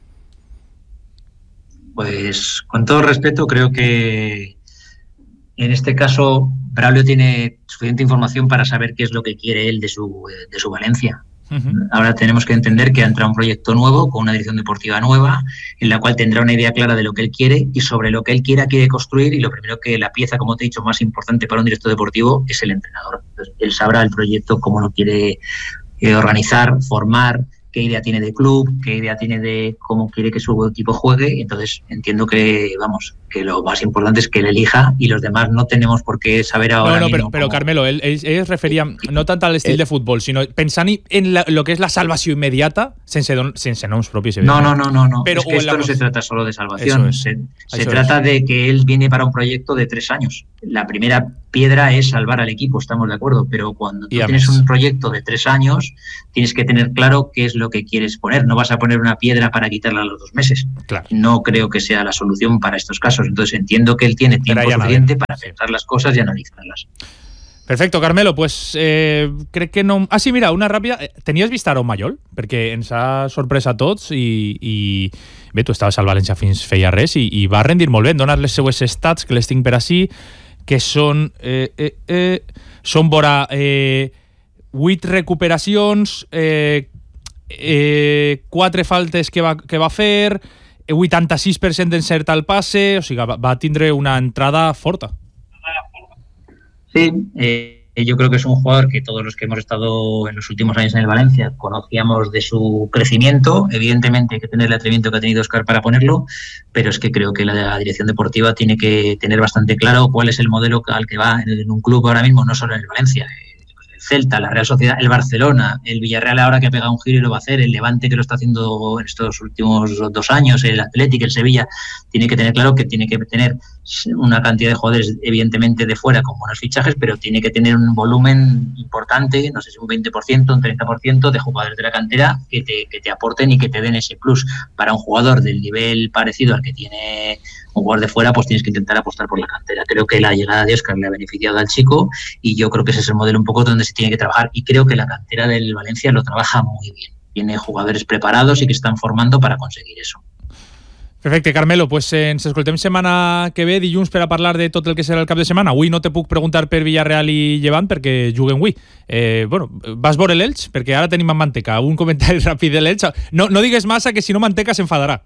Pues con todo respeto, creo que en este caso Braulio tiene suficiente información para saber qué es lo que quiere él de su Valencia. Ahora tenemos que entender que ha entrado un proyecto nuevo, con una dirección deportiva nueva, en la cual tendrá una idea clara de lo que él quiere y sobre lo que él quiere construir, y lo primero que la pieza, como te he dicho, más importante para un director deportivo es el entrenador. Entonces, él sabrá el proyecto, cómo lo quiere organizar, formar, qué idea tiene de club, qué idea tiene de cómo quiere que su equipo juegue. Entonces entiendo que, que lo más importante es que él elija y los demás no tenemos por qué saber ahora mismo. Pero Carmelo, ells referia no tant a l'estil de futbol, sinó pensant en lo que és la salvació immediata, sense noms propis. No. Pero es que esto no se trata solo de salvación. Se trata de que él viene para un proyecto de 3 años. La primera piedra es salvar al equipo, estamos de acuerdo, pero cuando tú tienes un proyecto de 3 años, tienes que tener claro qué es lo que quieres poner. No vas a poner una piedra para quitarla a los 2 meses. Claro. No creo que sea la solución para estos casos. Entonces entiendo que él tiene tiempo suficiente para pensar las cosas y analizarlas. Perfecto, Carmelo, pues crec que no... Ah, sí, mira, una ràpida. Tenies vist Aaron Mayol? Perquè ens ha sorprès a tots i bé, tu estaves al València fins feia res i va rendir molt bé. Em dones les seues stats, que les tinc per ací, que són vora 8 recuperacions, 4 faltes que va fer, 86% d'encert al passe, o sigui, va tindre una entrada forta. Sí, yo creo que es un jugador que todos los que hemos estado en los últimos años en el Valencia conocíamos de su crecimiento. Evidentemente hay que tener el atrevimiento que ha tenido Óscar para ponerlo, pero es que creo que la dirección deportiva tiene que tener bastante claro cuál es el modelo al que va en un club ahora mismo, no solo en el Valencia. El Celta, la Real Sociedad, el Barcelona, el Villarreal ahora que ha pegado un giro y lo va a hacer, el Levante que lo está haciendo en estos últimos 2 años, el Athletic, el Sevilla, tiene que tener claro que tiene que tener una cantidad de jugadores evidentemente de fuera con buenos fichajes, pero tiene que tener un volumen importante, no sé si un 20%, un 30% de jugadores de la cantera que te aporten y que te den ese plus. Para un jugador del nivel parecido al que tiene un jugador de fuera, pues tienes que intentar apostar por la cantera. Creo que la llegada de Óscar le ha beneficiado al chico y yo creo que ese es el modelo un poco donde se tiene que trabajar, y creo que la cantera del Valencia lo trabaja muy bien. Tiene jugadores preparados y que están formando para conseguir eso. Perfecte, Carmelo, pues ens escoltem setmana que ve, dilluns, per a parlar de tot el que serà el cap de setmana. Avui no te puc preguntar per Villarreal i Llevant perquè juguen avui. Bueno, vas veure l'Elx? Perquè ara tenim en Manteca. Un comentari ràpid de l'Elx. No digues massa, que si no Manteca s'enfadarà.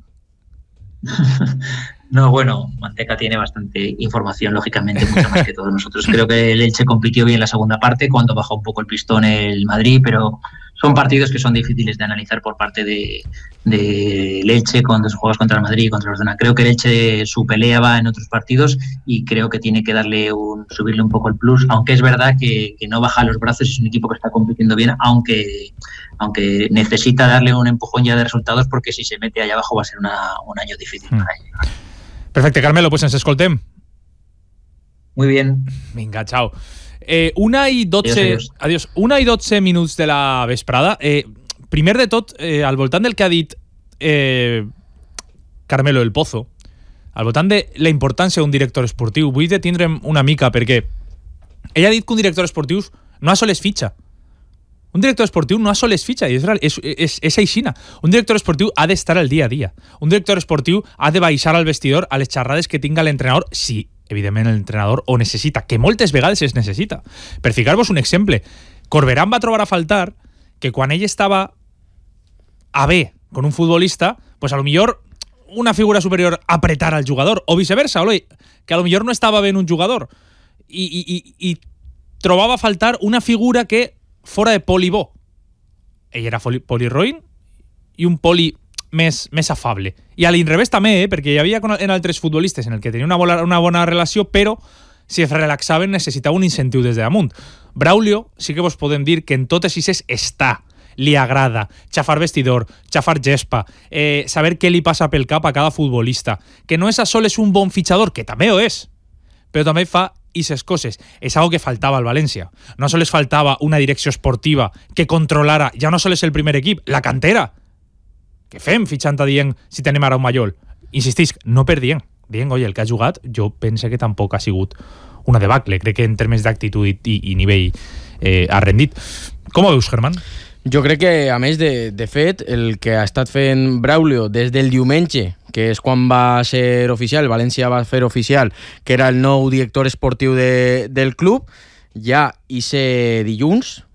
No, bueno, Manteca tiene bastante información, lógicamente, mucho más que todos nosotros. Creo que el Elche compitió bien la segunda parte, cuando bajó un poco el pistón el Madrid, pero son partidos que son difíciles de analizar por parte de Elche cuando juegas contra el Madrid y contra el Barcelona. Creo que el Elche, su pelea va en otros partidos y creo que tiene que subirle un poco el plus, aunque es verdad que no baja los brazos, es un equipo que está compitiendo bien, aunque necesita darle un empujón ya de resultados, porque si se mete allá abajo va a ser un año difícil para ellos. Perfecte, Carmelo, pues ens escoltem. Muy bien. Vinga, chao. 1:12... Adiós. 1:12 minuts de la vesprada. Primer de tot, al voltant del que ha dit Carmelo del Pozo, al voltant de la importància d'un director esportiu, vull detindre'm una mica, perquè ell ha dit que un director esportiu no a soles fitxa. Un director esportiu no a soles fitxa, i és aixina. Un director esportiu ha d'estar al dia a dia. Un director esportiu ha de baixar al vestidor a les xerrades que tinga l'entrenador, si, evidentment, l'entrenador ho necessita, que moltes vegades es necessita. Per ficar-vos un exemple, Corberán va trobar a faltar que quan ell estava a B con un futbolista, pues a lo millor una figura superior apretar al jugador, o viceversa, que a lo millor no estava bé en un jugador, i trobava a faltar una figura que fora de poli bo. Ell era poli roïn i un poli més afable. I a l'inrevés també, perquè hi havia en altres futbolistes en el que tenia una bona relació, però si es relaxaven necessitava un incentiu des de damunt. Braulio sí que vos podem dir que en totes ixes està, li agrada xafar vestidor, xafar gespa, saber què li passa pel cap a cada futbolista, que no és a soles un bon fitxador, que també ho és, però també fa aquestes coses. És algo que faltava al València. No sols faltava una direcció esportiva que controlara, ja no sols el primer equip, la cantera. Què fem fitxant a dient si tenim ara un Mayol? Insistisc, no per dient. Dient, oi, el que ha jugat, jo pense que tampoc ha sigut una debacle. Crec que en termes d'actitud i nivell ha rendit. Com ho veus, Germán? Jo crec que, a més, de fet, el que ha estat fent Braulio des del diumenge, que és quan va ser oficial, València va fer oficial, que era el nou director esportiu del club, ja i ser dilluns,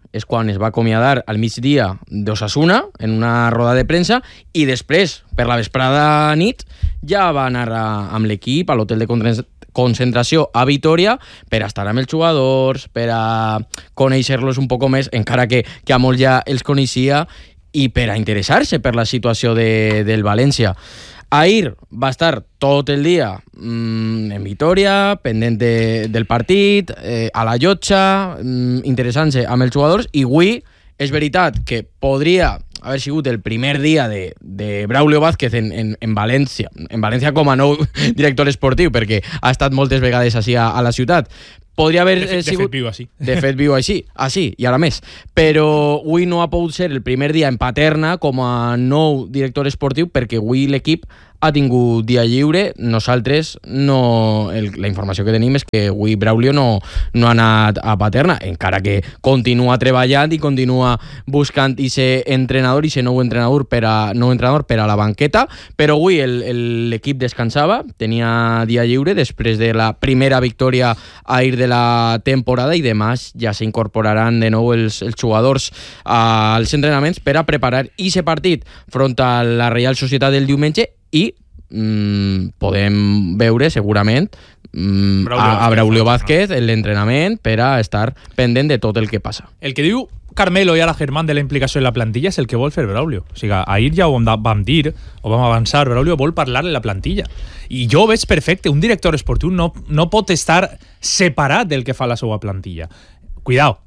és quan es va acomiadar al migdia d'Osasuna en una roda de premsa i després, per la vesprada nit, ja va anar amb l'equip a l'hotel de concentració a Vitoria per a estar amb els jugadors, per a conèixer-los un poc més, encara que a molts ja els coneixia, i per a interessar-se per la situació del València. Ahir va estar tot el dia en Vitoria, pendent del partit, a la llotja, interessant-se amb els jugadors, i avui és veritat que podria haver sigut el primer dia de Braulio Vázquez en València com a nou director esportiu, perquè ha estat moltes vegades així a la ciutat. Podria haver sigut... De fet, viu així. De fet, viu així, i ara més. Però avui no ha pogut ser el primer dia en Paterna com a nou director esportiu, perquè avui l'equip ha tingut dia lliure. Nosaltres no... La informació que tenim és que avui Braulio no ha anat a Paterna, encara que continua treballant i continua buscant i ser entrenador i ser nou entrenador per a la banqueta, però avui l'equip descansava, tenia dia lliure després de la primera victòria ahir de la temporada, i demà ja s'incorporaran de nou els jugadors als entrenaments per a preparar aquest partit front a la Reial Societat del diumenge, i podem veure segurament a Braulio Vázquez en l'entrenament per a estar pendent de tot el que passa. El que diu Carmelo i ara Germán de la implicació en la plantilla és el que vol fer Braulio. O sigui, ahir ja ho vam dir, o vam avançar, Braulio vol parlar en la plantilla. I jo ho veig perfecte, un director esportiu no pot estar separat del que fa la seva plantilla. Cuidao.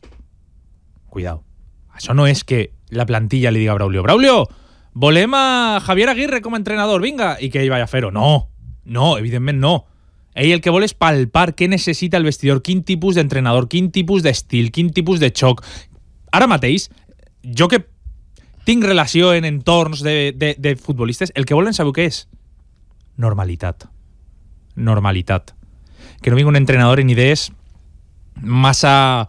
Això no és que la plantilla li diga a Braulio, volem a Javier Aguirre com a entrenador, vinga, i que ell vaya a fer-ho. No, evidentment no. Ell el que vol és palpar què necessita el vestidor, quin tipus d'entrenador, quin tipus d'estil, quin tipus de xoc. Ara mateix, jo que tinc relació en entorns de futbolistes, el que volen saber què és? Normalitat. Que no vingui un entrenador en idees massa...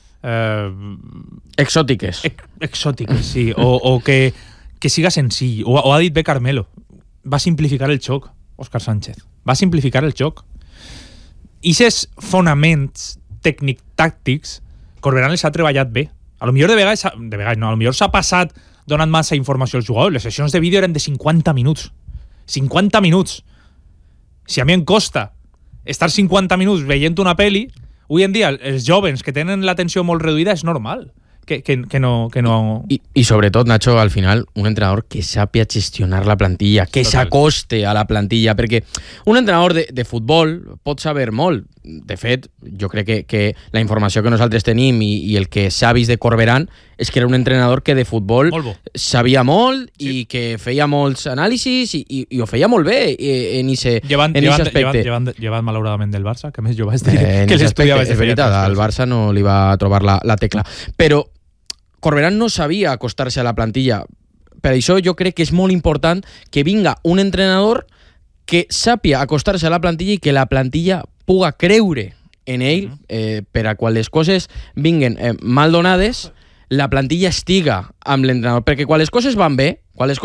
exòtiques. Exòtiques, sí. O que siga senzill. Ho ha dit bé Carmelo. Va simplificar el xoc, Òscar Sánchez. Va simplificar el xoc. Ixes fonaments tècnic-tàctics, Corberán els ha treballat bé. A lo millor a lo millor s'ha passat donant massa informació als jugadors. Les sessions de vídeo eren de 50 minuts. 50 minuts. Si a mi em costa estar 50 minuts veient una peli, avui en dia els jovens que tenen l'atenció molt reduïda és normal que no... I sobretot, Nacho, al final, un entrenador que sàpia gestionar la plantilla, que s'acoste a la plantilla, perquè un entrenador de futbol pot saber molt. De fet, jo crec que la informació que nosaltres tenim i el que s'ha vist de Corberán és que era un entrenador que de futbol sabia molt, sí, i que feia molts anàlisis i ho feia molt bé en aquest aspecte. Llevant malauradament del Barça, que més jo vaig dir que l'estudiava. És veritat, al Barça no li va trobar la tecla. Però Corberán no sabia acostar-se a la plantilla. Per això jo crec que és molt important que vinga un entrenador que sàpia acostar-se a la plantilla i que la plantilla puga creure en ell, per a quan les coses vinguen mal donades, la plantilla estiga amb l'entrenador. Perquè quan les coses van bé,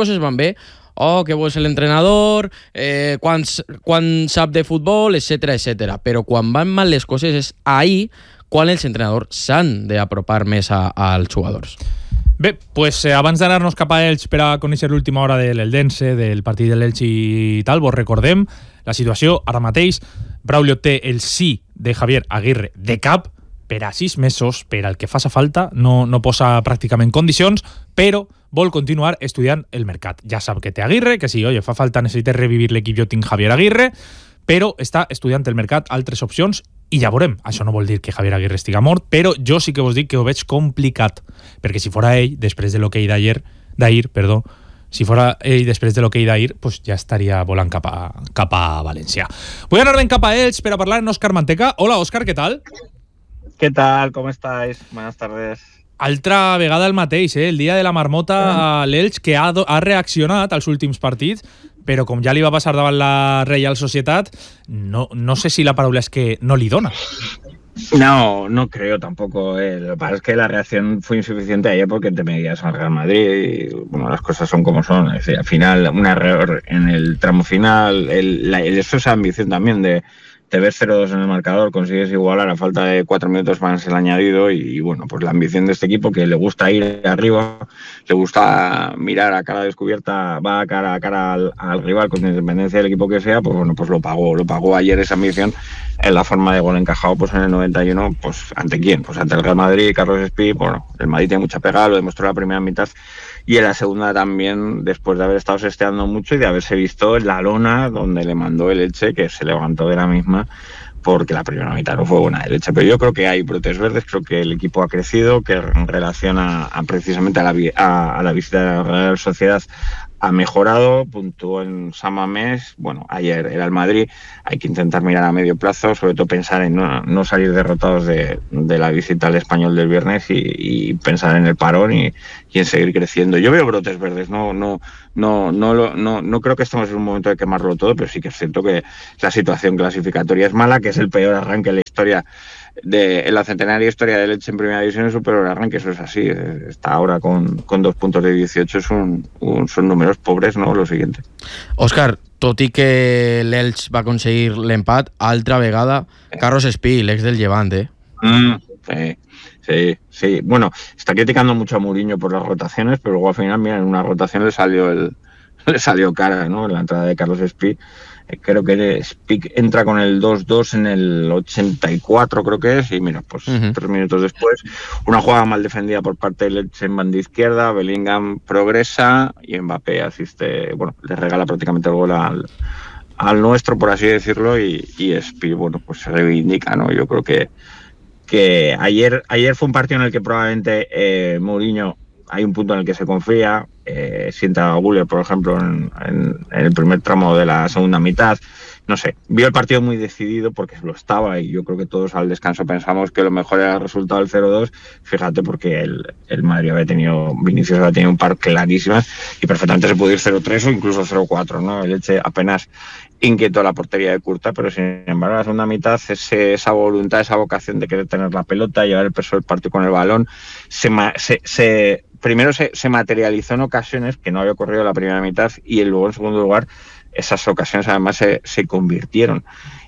que vols l'entrenador, quan sap de futbol, etc. Però quan van mal les coses és ahir quan els entrenadors s'han d'apropar més als jugadors. Bé, pues abans d'anar-nos cap a Elx per a conèixer l'última hora de l'Eldense, del partit de l'Elx i tal, vos recordem la situació. Ara mateix Braulio té el sí de Javier Aguirre de cap per a 6 mesos, per al que faça falta, no posa pràcticament condicions, però vol continuar estudiant el mercat. Ja sap que té Aguirre, que si fa falta, necessita revivir l'equip, jo tinc Javier Aguirre, però està estudiant el mercat, altres opcions, i ja veurem. Això no vol dir que Javier Aguirre estiga mort, però jo sí que vos dic que ho veig complicat, perquè si fora ell, després de l'hoquei d'ahir, pues ja estaria volant cap a València. Vull anar ben cap a ells per a parlar amb Òscar Manteca. Hola, Òscar, ¿qué tal? ¿Qué tal? ¿Cómo estáis? Buenas tardes. Altra vegada el mateix, el dia de la marmota a l'Elx, que ha reaccionat als últims partits, però com ja li va passar davant la Reial Societat, no sé si la paraula és que no li dona. No creo tampoco. Lo que pasa es que la reacción fue insuficiente ayer porque te medías al Real Madrid y bueno, las cosas son como son. Es decir, al final, un error en el tramo final, eso es ambición también de te ves 0-2 en el marcador, consigues igualar a falta de 4 minutos más el añadido y bueno, pues la ambición de este equipo, que le gusta ir arriba, le gusta mirar a cara descubierta, va cara a cara al rival con independencia del equipo que sea, pues bueno, pues lo pagó ayer esa ambición en la forma de gol encajado pues en el 91, pues ¿ante quién? Pues ante el Real Madrid, Carlos Espí. Bueno, el Madrid tiene mucha pegada, lo demostró en la primera mitad y en la segunda también, después de haber estado sesteando mucho y de haberse visto en la lona donde le mandó el Elche, que se levantó de la misma, porque la primera mitad no fue buena del Elche. Pero yo creo que hay brotes verdes, creo que el equipo ha crecido, que en relación a precisamente a la visita de la Real Sociedad ha mejorado, puntuó en San Mamés. Bueno, ayer era el Madrid, hay que intentar mirar a medio plazo, sobre todo pensar en no salir derrotados de la visita al Español del viernes y pensar en el parón y en seguir creciendo. Yo veo brotes verdes, no creo que estemos en un momento de quemarlo todo, pero sí que es cierto que la situación clasificatoria es mala, que es el peor arranque en la historia en la centenaria historia del Elche en primera división, es un peor arranque, eso es así. Está ahora con 2 puntos de 18, son números pobres, ¿no? Lo siguiente. Òscar, tot i que l'Elx va aconseguir l'empat, altra vegada Carlos Espí, l'ex del Levant, Sí. Bueno, está criticando mucho a Mourinho por las rotaciones, pero luego al final, mira, en una rotación le salió cara, ¿no? En la entrada de Carlos Espí. Creo que Spic entra con el 2-2 en el 84, creo que es, y mira, pues 3 minutos después, una jugada mal defendida por parte del Elche en banda izquierda, Bellingham progresa y Mbappé asiste, bueno, le regala prácticamente el gol al nuestro, por así decirlo, y Spic, bueno, pues se reivindica, ¿no? Yo creo que ayer fue un partido en el que probablemente Mourinho, hay un punto en el que se confía, sienta a Güler, por ejemplo, en el primer tramo de la segunda mitad. No sé, vio el partido muy decidido porque lo estaba y yo creo que todos al descanso pensamos que lo mejor era el resultado del 0-2. Fíjate, porque el Madrid Vinicius había tenido un par clarísimas y perfectamente se pudo ir 0-3 o incluso 0-4, ¿no? El Elche apenas inquietó la portería de Curta, pero sin embargo en la segunda mitad esa voluntad, esa vocación de querer tener la pelota, llevar el peso del partido con el balón, primero se materializó en ocasiones que no había ocurrido en la primera mitad y luego en segundo lugar esas ocasiones además se convirtieron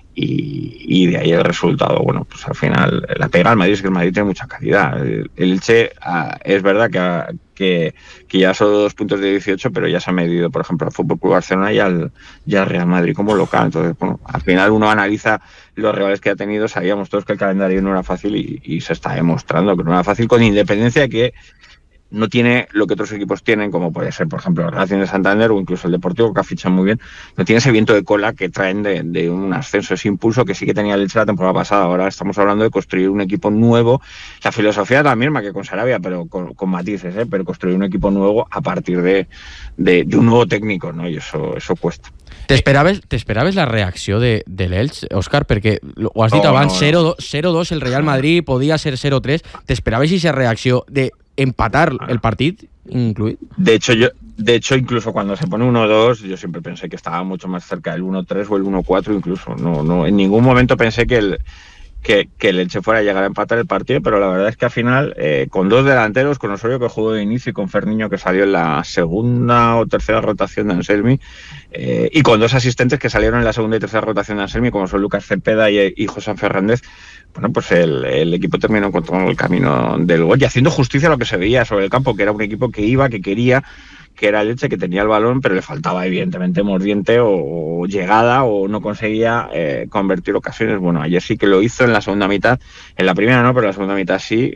y de ahí el resultado. Bueno, pues al final la pega al Madrid es que el Madrid tiene mucha calidad. El Elche es verdad que ya solo 2 puntos de 18, pero ya se ha medido, por ejemplo, al FC Barcelona y al Real Madrid como local. Entonces, bueno, al final uno analiza los rivales que ha tenido. Sabíamos todos que el calendario no era fácil y se está demostrando que no era fácil, con independencia de que no tiene lo que otros equipos tienen, como puede ser, por ejemplo, el Racing de Santander o incluso el Deportivo, que ha fichado muy bien. No tiene ese viento de cola que traen de un ascenso, ese impulso que sí que tenía el Elche la temporada pasada. Ahora estamos hablando de construir un equipo nuevo. La filosofía es la misma que con Sarabia, pero con matices, pero construir un equipo nuevo a partir de un nuevo técnico, ¿no? Y eso cuesta. T'esperaves la reacció de l'Elx, Òscar? Perquè ho has dit abans, 0-2 el Real Madrid, podia ser 0-3. T'esperaves esa reacció de empatar el partit incluït? De hecho, incluso cuando se pone 1-2, yo siempre pensé que estaba mucho más cerca del 1-3 o el 1-4 incluso. No, en ningún momento pensé que el Elche fuera a llegar a empatar el partido, pero la verdad es que al final, con 2 delanteros, con Osorio que jugó de inicio y con Ferniño que salió en la segunda o tercera rotación de Anselmi, y con 2 asistentes que salieron en la segunda y tercera rotación de Anselmi, como son Lucas Cepeda y José Fernández, bueno, pues el equipo terminó encontrando el camino del gol y haciendo justicia a lo que se veía sobre el campo, que era un equipo que iba, que quería, que era el Elche, que tenía el balón, pero le faltaba evidentemente mordiente o llegada, o no conseguía convertir ocasiones. Bueno, ayer sí que lo hizo en la segunda mitad, en la primera no, pero en la segunda mitad sí,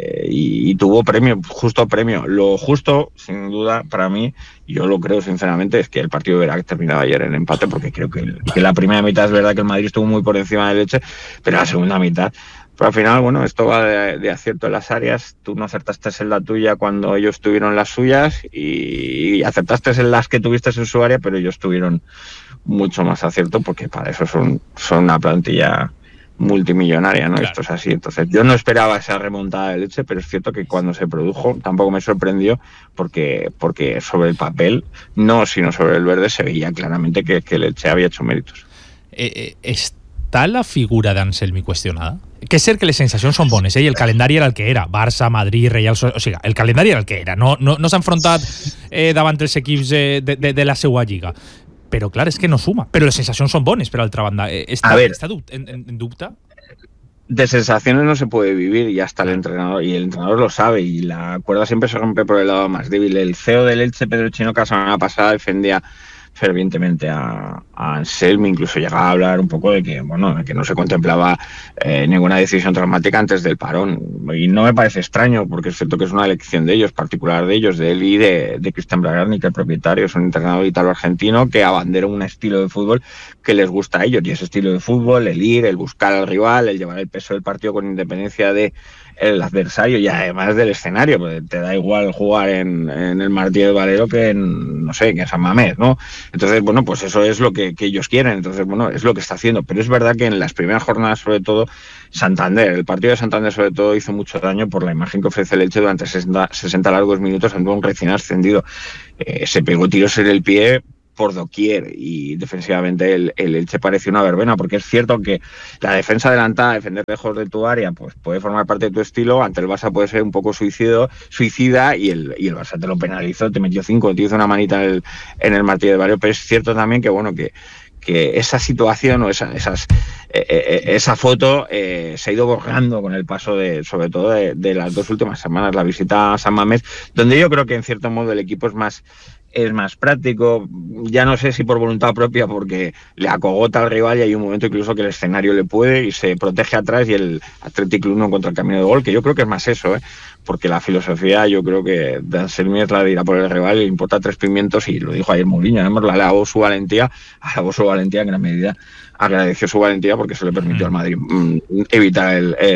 y tuvo justo premio. Lo justo, sin duda, para mí, yo lo creo sinceramente, es que el partido hubiera terminado ayer en empate, porque creo que la primera mitad es verdad que el Madrid estuvo muy por encima del Elche, pero la segunda mitad... Pero al final, bueno, esto va de acierto en las áreas. Tú no acertaste en la tuya cuando ellos tuvieron las suyas y acertaste en las que tuviste en su área, pero ellos tuvieron mucho más acierto porque para eso son una plantilla multimillonaria, ¿no? Claro. Esto es así. Entonces, yo no esperaba esa remontada de Elche, pero es cierto que cuando se produjo tampoco me sorprendió porque sobre el papel, no, sino sobre el verde, se veía claramente que el Elche había hecho méritos. Està la figura d'Anselmi qüestionada? Que és cert que les sensacions són bones, i el calendari era el que era. Barça, Madrid, Real... O sigui, el calendari era el que era. No s'ha enfrontat davant els equips de la seva lliga. però clar, és que no suma. Però les sensacions són bones, per altra banda. Està en dubte? De sensaciones no se puede vivir y hasta el entrenador lo sabe, y la cuerda siempre se rompe por el lado más débil. El CEO del Elche, Pedro Chinoca, la semana pasada defendía fervientemente a Anselmi, incluso llegaba a hablar un poco de que, bueno, que no se contemplaba ninguna decisión traumática antes del parón, y no me parece extraño, porque es cierto que es una elección de ellos, particular de ellos, de él y de Cristian Bragarni, que el propietario es un entrenador italo-argentino que abandera un estilo de fútbol que les gusta a ellos, y ese estilo de fútbol, el ir, el buscar al rival, el llevar el peso del partido con independencia de el adversario y además del escenario, porque te da igual jugar en el Martí del Valero que en, no sé, que en San Mamés, ¿no? Entonces, bueno, pues eso es lo que ellos quieren, entonces, bueno, es lo que está haciendo, pero es verdad que en las primeras jornadas, sobre todo, el partido de Santander sobre todo hizo mucho daño por la imagen que ofrece el Elche durante 60 largos minutos ante un recién ascendido. Se pegó tiros en el pie por doquier, y defensivamente el Elche parecía una verbena, porque es cierto que la defensa adelantada, defender lejos de tu área, pues puede formar parte de tu estilo. Ante el Barça puede ser un poco suicida, y el Barça te lo penalizó, te metió 5, te hizo una manita en el Martí del Barrio. Pero es cierto también que, bueno, que esa situación o esa foto se ha ido borrando con el paso sobre todo de las 2 últimas semanas, la visita a San Mamés, donde yo creo que en cierto modo el equipo es más práctico, ya no sé si por voluntad propia, porque le acogota al rival, y hay un momento incluso que el escenario le puede y se protege atrás, y el Athletic Club no encuentra el camino de gol, que yo creo que es más eso, porque la filosofía, yo creo que de Anselmi es la de ir a por el rival, le importa 3 pimientos, y lo dijo ayer Mourinho, además alabó su valentía en gran medida, agradeció su valentía porque eso le permitió al Madrid evitar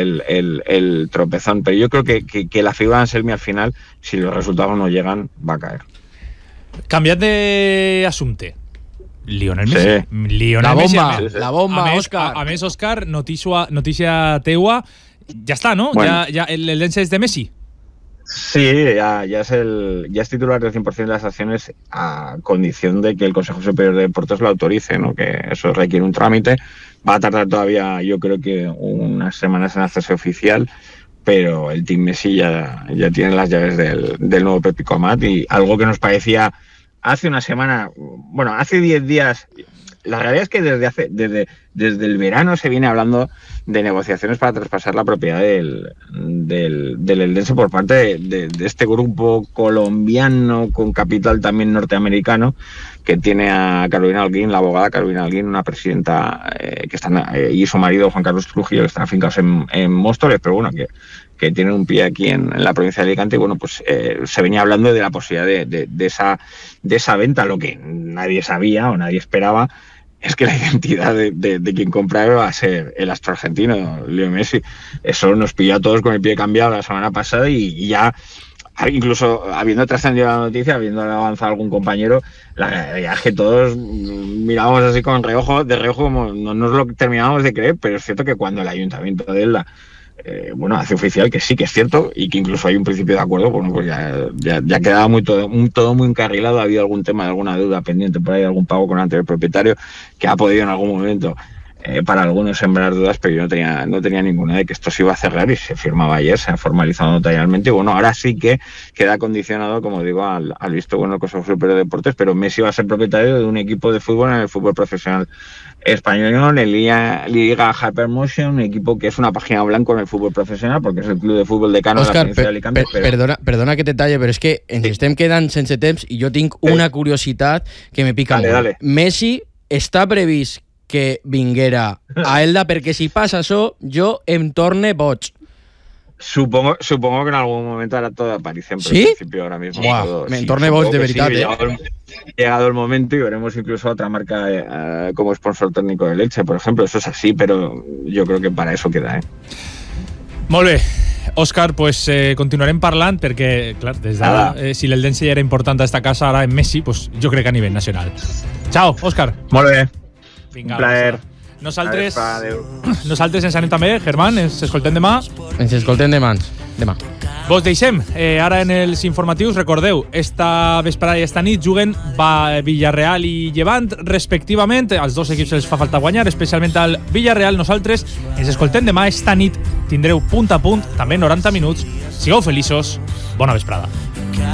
el tropezón. Pero yo creo que la figura de Anselmi al final, si los resultados no llegan, va a caer. Canviat d'assumpte. Lionel Messi. Sí. Lionel Messi. La bomba, Òscar. A més, Òscar, notícia teua. Ja està, ¿no? Bueno. Ya el Elche es de Messi. Sí, ya es titular del 100% de las acciones, a condición de que el Consejo Superior de Deportes lo autorice, ¿no? Que eso requiere un trámite. Va a tardar todavía, yo creo que unas semanas en hacerse oficial, pero el Team Messi ya tiene las llaves del nuevo Pep Amat, y algo que nos parecía hace una semana, bueno, hace 10 días. La realidad es que desde el verano se viene hablando de negociaciones para traspasar la propiedad del Eldense por parte de este grupo colombiano con capital también norteamericano, que tiene a Carolina Holguín, la abogada Carolina Holguín, una presidenta que están, y su marido Juan Carlos Trujillo, que están afincados en Móstoles, pero bueno, que tienen un pie aquí en la provincia de Alicante. Y bueno, pues se venía hablando de la posibilidad de esa venta. Lo que nadie sabía o nadie esperaba es que la identidad de quien compraba va a ser el astro argentino, Leo Messi. Eso nos pilló a todos con el pie cambiado la semana pasada, y ya, incluso habiendo trascendido la noticia, habiendo avanzado algún compañero, la realidad es que todos mirábamos así de reojo, como no nos lo terminábamos de creer. Pero es cierto que cuando el Ayuntamiento de Elda hace oficial que sí, que es cierto, y que incluso hay un principio de acuerdo, bueno, pues ya quedaba todo muy encarrilado. Ha habido algún tema de alguna deuda pendiente por ahí, algún pago con el anterior propietario, que ha podido en algún momento para algunos sembrar dudas, pero yo no tenía ninguna de que esto se iba a cerrar, y se firmaba ayer, se ha formalizado notarialmente, y bueno, ahora sí que queda condicionado, como digo, al visto bueno del Consejo Superior de Deportes, pero Messi va a ser propietario de un equipo de fútbol en el fútbol profesional español, en Liga Hypermotion, un equipo que es una página blanca en el fútbol profesional, porque es el club de fútbol decano de la provincia de Alicante. Perdona que te talle, però és que ens estem quedant sense temps, i jo tinc una curiositat que me pica molt. Dale. Messi està previst que vinguera a Elda, perquè si passa això, jo em torne boig. Supongo que en algún momento hará toda aparición, pero ¿Sí? en principio ahora mismo todo. Me torne boig de veritat, Llegado el momento, y veremos incluso otra marca como sponsor técnico del Elche, por ejemplo. Eso es así, pero yo creo que para eso queda, Molt bé. Òscar, pues continuarem parlant, perquè, clar, des d'ara, si l'Eldense ja era important a esta casa, ara en Messi, pues jo crec que a nivell nacional. Ciao, Òscar. Molt bé. Vinga, un plaer. Nosaltres ens anem també, Germán, ens escoltem demà. Ens escoltem demà. Vos deixem, ara en els informatius, recordeu, esta vesprada i esta nit juguen Villarreal i Llevant, respectivament. Als dos equips els fa falta guanyar, especialment al Villarreal. Nosaltres ens escoltem demà. Esta nit tindreu punt a punt, també 90 minuts. Sigueu feliços, bona vesprada.